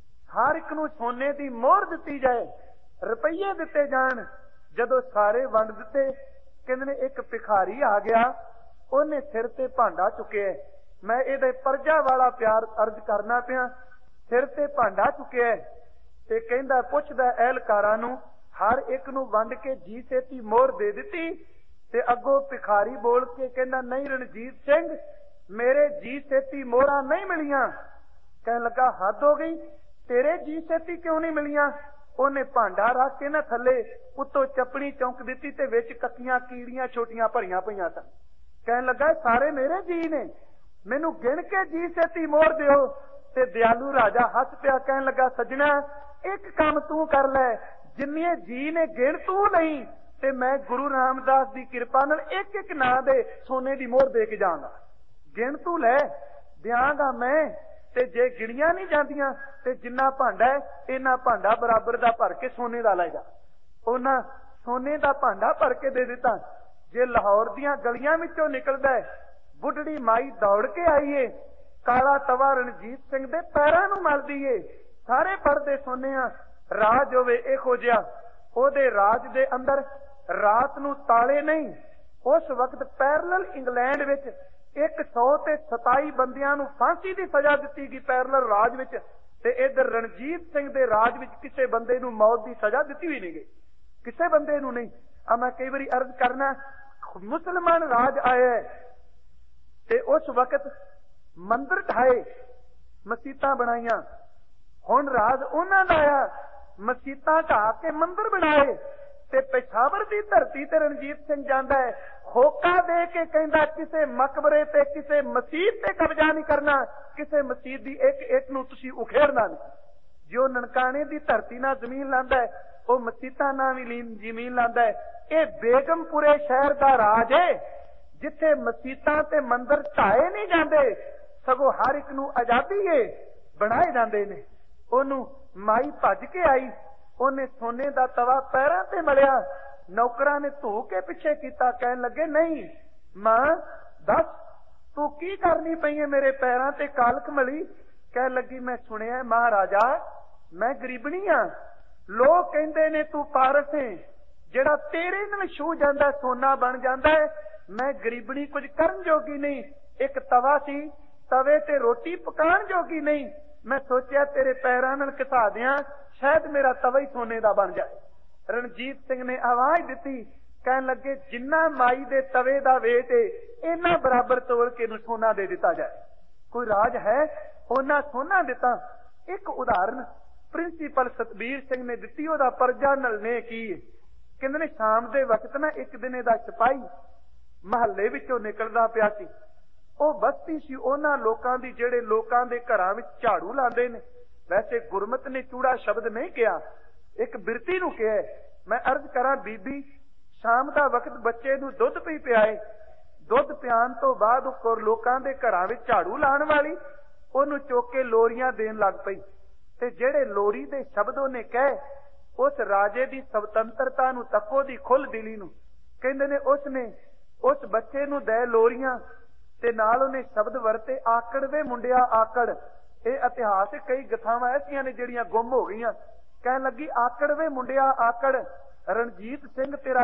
ਹਰ ਇੱਕ ਨੂੰ ਸੋਨੇ ਦੀ ਮੋਹਰ ਦਿੱਤੀ ਜਾਏ, ਰੁਪਈਏ ਦਿੱਤੇ ਜਾਣ। ਜਦੋਂ ਸਾਰੇ ਵੰਡ ਦਿੱਤੇ, ਕਹਿੰਦੇ ਨੇ ਇੱਕ ਭਿਖਾਰੀ ਆ ਗਿਆ, ਉਹਨੇ ਸਿਰ ਤੇ ਭਾਂਡਾ ਚੁੱਕਿਆ। ਮੈਂ ਇਹਦੇ ਪਰਜਾ ਵਾਲਾ ਪਿਆਰ ਅਰਜ਼ ਕਰਨਾ ਪਿਆ। ਸਿਰ ਤੇ ਭਾਂਡਾ ਚੁੱਕਿਆ ਤੇ ਕਹਿੰਦਾ, ਪੁੱਛਦਾ ਅਹਿਲਕਾਰਾਂ ਨੂੰ, ਹਰ ਇੱਕ ਨੂੰ ਵੰਡ ਕੇ ਜੀ ਸੇਤੀ ਮੋਹਰ ਦੇ ਦਿੱਤੀ? ਤੇ ਅੱਗੋਂ ਭਿਖਾਰੀ ਬੋਲ ਕੇ ਕਹਿੰਦਾ, ਨਹੀਂ ਰਣਜੀਤ ਸਿੰਘ, ਮੇਰੇ ਜੀ ਸੇਤੀ ਮੋਹਰਾਂ ਨਹੀਂ ਮਿਲੀਆਂ। ਕਹਿਣ ਲੱਗਾ, ਹੱਦ ਹੋ ਗਈ, ਤੇਰੇ ਜੀ ਸੇਤੀ ਕਿਉਂ ਨਹੀਂ ਮਿਲੀਆਂ? ਉਹਨੇ ਭਾਂਡਾ ਰੱਖ ਕੇ ਨਾ ਥੱਲੇ ਉੱਤੋਂ ਚੱਪਣੀ ਚੌਂਕ ਦਿੱਤੀ ਤੇ ਵਿੱਚ ਕੱਕੀਆਂ ਕੀੜੀਆਂ ਛੋਟੀਆਂ ਭਰੀਆਂ ਪਈਆਂ ਸਨ। ਕਹਿਣ ਲੱਗਾ, ਸਾਰੇ ਮੇਰੇ ਜੀ ਨੇ, ਮੈਨੂੰ ਗਿਣ ਕੇ ਜੀ ਸੇਤੀ ਮੋਹਰ ਦਿਓ। ਤੇ ਦਿਆਲੂ ਰਾਜਾ ਹੱਸ ਪਿਆ, ਕਹਿਣ ਲੱਗਾ, ਸੱਜਣਾ ਇੱਕ ਕੰਮ ਤੂੰ ਕਰ ਲੈ, ਜਿੰਨੇ ਜੀ ਨੇ ਗਿਣ ਤੂੰ ਨਹੀਂ, ਤੇ ਮੈਂ ਗੁਰੂ ਰਾਮਦਾਸ ਦੀ ਕਿਰਪਾ ਨਾਲ ਇੱਕ ਇੱਕ ਨਾਂ ਦੇ ਸੋਨੇ ਦੀ ਮੋਹਰ ਦੇ ਕੇ ਜਾਵਾਂਗਾ। ਗਿਣ ਤੂੰ ਲੈ, ਦਿਆਂਗਾ ਮੈਂ। ਤੇ ਜੇ ਗਿਣੀਆਂ ਨਹੀਂ ਜਾਂਦੀਆਂ ਤੇ ਜਿੰਨਾ ਭਾਂਡਾ ਹੈ, ਇਹਨਾਂ ਭਾਂਡਾ ਬਰਾਬਰ ਦਾ ਭਰ ਕੇ ਸੋਨੇ ਦਾ ਲੈ ਜਾ। ਉਹਨਾਂ ਸੋਨੇ ਦਾ ਭਾਂਡਾ ਭਰ ਕੇ ਦੇ ਦਿੱਤਾ। ਜੇ ਲਾਹੌਰ ਦੀਆਂ ਗਲੀਆਂ ਵਿੱਚੋਂ ਨਿਕਲਦਾ, ਬੁੱਢੜੀ ਮਾਈ ਦੌੜ ਕੇ ਆਈਏ, ਕਾਲਾ ਤਵਾ ਰਣਜੀਤ ਸਿੰਘ ਦੇ ਪੈਰਾਂ ਨੂੰ ਮਲਦੀ ਏ। ਸਾਰੇ ਪੜਦੇ ਸੋਨੇ ਆ। ਰਾਜ ਹੋਵੇ ਇਹੋ ਜਿਹਾ, ਉਹਦੇ ਰਾਜ ਦੇ ਅੰਦਰ ਰਾਤ ਨੂੰ ਤਾਲੇ ਨਹੀਂ। ਉਸ ਵਕਤ ਪੈਰਲਲ ਇੰਗਲੈਂਡ ਵਿੱਚ ਇੱਕ ਸੌ ਤੇ ਸਤਾਈ ਬੰਦਿਆਂ ਨੂੰ ਫਾਂਸੀ ਦੀ ਸਜ਼ਾ ਦਿੱਤੀ ਗਈ ਪੈਰਲਲ ਰਾਜ ਵਿੱਚ, ਤੇ ਇਧਰ ਰਣਜੀਤ ਸਿੰਘ ਦੇ ਰਾਜ ਵਿੱਚ ਕਿਸੇ ਬੰਦੇ ਨੂੰ ਮੌਤ ਦੀ ਸਜ਼ਾ ਦਿੱਤੀ ਵੀ ਨਹੀਂ ਗਈ, ਕਿਸੇ ਬੰਦੇ ਨੂੰ ਨਹੀਂ। ਆ ਮੈਂ ਕਈ ਵਾਰੀ ਅਰਜ਼ ਕਰਨਾ, ਮੁਸਲਮਾਨ ਰਾਜ ਆਇਆ ਤੇ ਉਸ ਵਕਤ ਮੰਦਿਰ ਢਾਏ, ਮਸੀਤਾਂ ਬਣਾਈਆਂ। ਹੁਣ ਰਾਜ ਉਹਨਾਂ ਦਾ ਆਇਆ, ਮਸੀਤਾਂ ਢਾ ਕੇ ਮੰਦਿਰ ਬਣਾਏ। ਤੇ ਪੇਸ਼ਾਵਰ ਦੀ ਧਰਤੀ ਤੇ ਰਣਜੀਤ ਸਿੰਘ ਜਾਂਦਾ ਹੈ, ਹੋਕਾ ਦੇ ਕੇ ਕਹਿੰਦਾ, ਕਿਸੇ ਮਕਬਰੇ ਤੇ ਕਿਸੇ ਮਸੀਤ ਤੇ ਕਬਜ਼ਾ ਨਹੀਂ ਕਰਨਾ, ਕਿਸੇ ਮਸੀਤ ਦੀ ਇੱਕ ਇੱਕ ਨੂੰ ਤੁਸੀਂ ਉਖੇੜਨਾ ਨਹੀਂ। ਜੋ ਨਨਕਾਣੇ ਦੀ ਧਰਤੀ ਨਾਲ ਜ਼ਮੀਨ ਲਾਂਦਾ ਹੈ, ਉਹ ਮਸੀਤਾਂ ਨਾਲ ਵੀ ਜ਼ਮੀਨ ਲਾਂਦਾ ਹੈ। ਇਹ ਬੇਗਮਪੁਰੇ ਸ਼ਹਿਰ ਦਾ ਰਾਜ ਹੈ, ਜਿੱਥੇ ਮਸੀਤਾਂ ਤੇ ਮੰਦਿਰ ਢਾਏ ਨਹੀਂ ਜਾਂਦੇ, ਸਗੋਂ ਹਰ ਇੱਕ ਨੂੰ ਆਜ਼ਾਦੀ ਹੈ, ਬਣਾਏ ਜਾਂਦੇ ਨੇ। ਉਹਨੂੰ ਮਾਈ ਭੱਜ ਕੇ ਆਈ, ਉਹਨੇ ਸੋਨੇ ਦਾ ਤਵਾ ਪੈਰਾਂ ਤੇ ਮਲਿਆ। ਨੌਕਰਾਂ ਨੇ ਧੂ ਕੇ ਪਿੱਛੇ ਕੀਤਾ, ਕਹਿਣ ਲੱਗੇ, ਨਹੀਂ ਮਾਂ ਦੱਸ ਤੂੰ ਕੀ ਕਰਨੀ ਪਈ ਹੈ ਮੇਰੇ ਪੈਰਾਂ ਤੇ ਕਾਲਕ ਮਲੀ? ਕਹਿਣ ਲੱਗੀ, ਮੈਂ ਸੁਣਿਆ ਮਹਾਰਾਜਾ ਮੈਂ ਗਰੀਬਣੀ ਆ, ਲੋਕ ਕਹਿੰਦੇ ਨੇ ਤੂੰ ਪਾਰਸ ਹੈ, ਜਿਹੜਾ ਤੇਰੇ ਨਾਲ ਛੂ ਜਾਂਦਾ ਸੋਨਾ ਬਣ ਜਾਂਦਾ ਹੈ। ਮੈਂ ਗਰੀਬਣੀ ਕੁਝ ਕਰਨ ਜੋਗੀ ਨਹੀਂ, ਇੱਕ ਤਵਾ ਸੀ, ਤਵੇ ਤੇ ਰੋਟੀ ਪਕਾਉਣ ਜੋਗੀ ਨਹੀਂ। ਮੈਂ ਸੋਚਿਆ ਤੇਰੇ ਪੈਰਾਂ ਨਾਲ ਘਸਾ ਦਿਆਂ, ਸ਼ਾਇਦ ਮੇਰਾ ਤਵਾ ਹੀ ਸੋਨੇ ਦਾ ਬਣ ਜਾਏ। ਰਣਜੀਤ ਸਿੰਘ ਨੇ ਆਵਾਜ਼ ਦਿੱਤੀ, ਕਹਿਣ ਲੱਗੇ, ਜਿੰਨਾ ਮਾਈ ਦੇ ਤਵੇ ਦਾ ਵੇਟ ਏ, ਇਹਨਾਂ ਬਰਾਬਰ ਤੋਲ ਕੇ ਨੂੰ ਸੋਨਾ ਦੇ ਦਿੱਤਾ ਜਾਏ। ਕੋਈ ਰਾਜ ਹੈ, ਉਹਨਾਂ ਸੋਨਾ ਦਿੱਤਾ। ਇੱਕ ਉਦਾਹਰਨ ਪ੍ਰਿੰਸੀਪਲ ਸਤਬੀਰ ਸਿੰਘ ਨੇ ਦਿੱਤੀ, ਉਹਦਾ ਪਰਜਾ ਨਾਲ ਨੇ ਕੀ। ਕਹਿੰਦੇ ਨੇ ਸ਼ਾਮ ਦੇ ਵਕਤ ਨਾ ਇੱਕ ਦਿਨ ਇਹਦਾ ਸਿਪਾਹੀ ਮਹੱਲੇ ਵਿੱਚੋਂ ਨਿਕਲਦਾ ਪਿਆ ਸੀ। ਉਹ ਬਸਤੀ ਸੀ ਉਹਨਾਂ ਲੋਕਾਂ ਦੀ ਜਿਹੜੇ ਲੋਕਾਂ ਦੇ ਘਰਾਂ ਵਿੱਚ ਝਾੜੂ ਲਾਉਂਦੇ ਨੇ। ਵੈਸੇ ਗੁਰਮਤ ਨੇ ਚੂੜਾ ਸ਼ਬਦ ਨਹੀਂ ਕਿਹਾ, ਇੱਕ ਬਿਰਤੀ ਨੂੰ ਕਿਹਾ। ਮੈਂ ਅਰਜ਼ ਕਰਾਂ, ਬੀਬੀ ਸ਼ਾਮ ਦਾ ਵਕਤ ਬੱਚੇ ਨੂੰ ਦੁੱਧ ਪੀ ਪਿਆਏ, ਦੁੱਧ ਪਿਆਉਣ ਤੋਂ ਬਾਅਦ ਉਹ ਲੋਕਾਂ ਦੇ ਘਰਾਂ ਵਿੱਚ ਝਾੜੂ ਲਾਉਣ ਵਾਲੀ ਉਹਨੂੰ ਚੁੱਕ ਕੇ ਲੋਰੀਆਂ ਦੇਣ ਲੱਗ ਪਈ। ਤੇ ਜਿਹੜੇ ਲੋਰੀ ਦੇ ਸ਼ਬਦ ਉਹਨੇ ਕਹੇ, ਉਸ ਰਾਜੇ ਦੀ ਸੁਤੰਤਰਤਾ ਨੂੰ ਤੱਕੋ, ਦੀ ਖੁੱਲ ਦਿਲੀ ਨੂੰ। ਕਹਿੰਦੇ ਨੇ ਉਸਨੇ ਉਸ ਬੱਚੇ ਨੂੰ ਦੇ ਲੋਰੀਆਂ ਤੇ ਨਾਲ ਉਹਨੇ ਸ਼ਬਦ ਵਰਤੇ, ਆਕੜ ਵੇ ਮੁੰਡਿਆ ਆਕੜ। ਇਹ ਇਤਿਹਾਸ ਕਈ ਗਥਾਵਾਂ ਐਸੀਆਂ ਨੇ ਜਿਹੜੀਆਂ ਗੁੰਮ ਹੋ ਗਈਆਂ। ਕਹਿਣ ਲੱਗੀ, ਆਕੜ ਵੇ ਮੁੰਡਿਆ ਆਕੜ, ਰਣਜੀਤ ਸਿੰਘ ਤੇਰਾ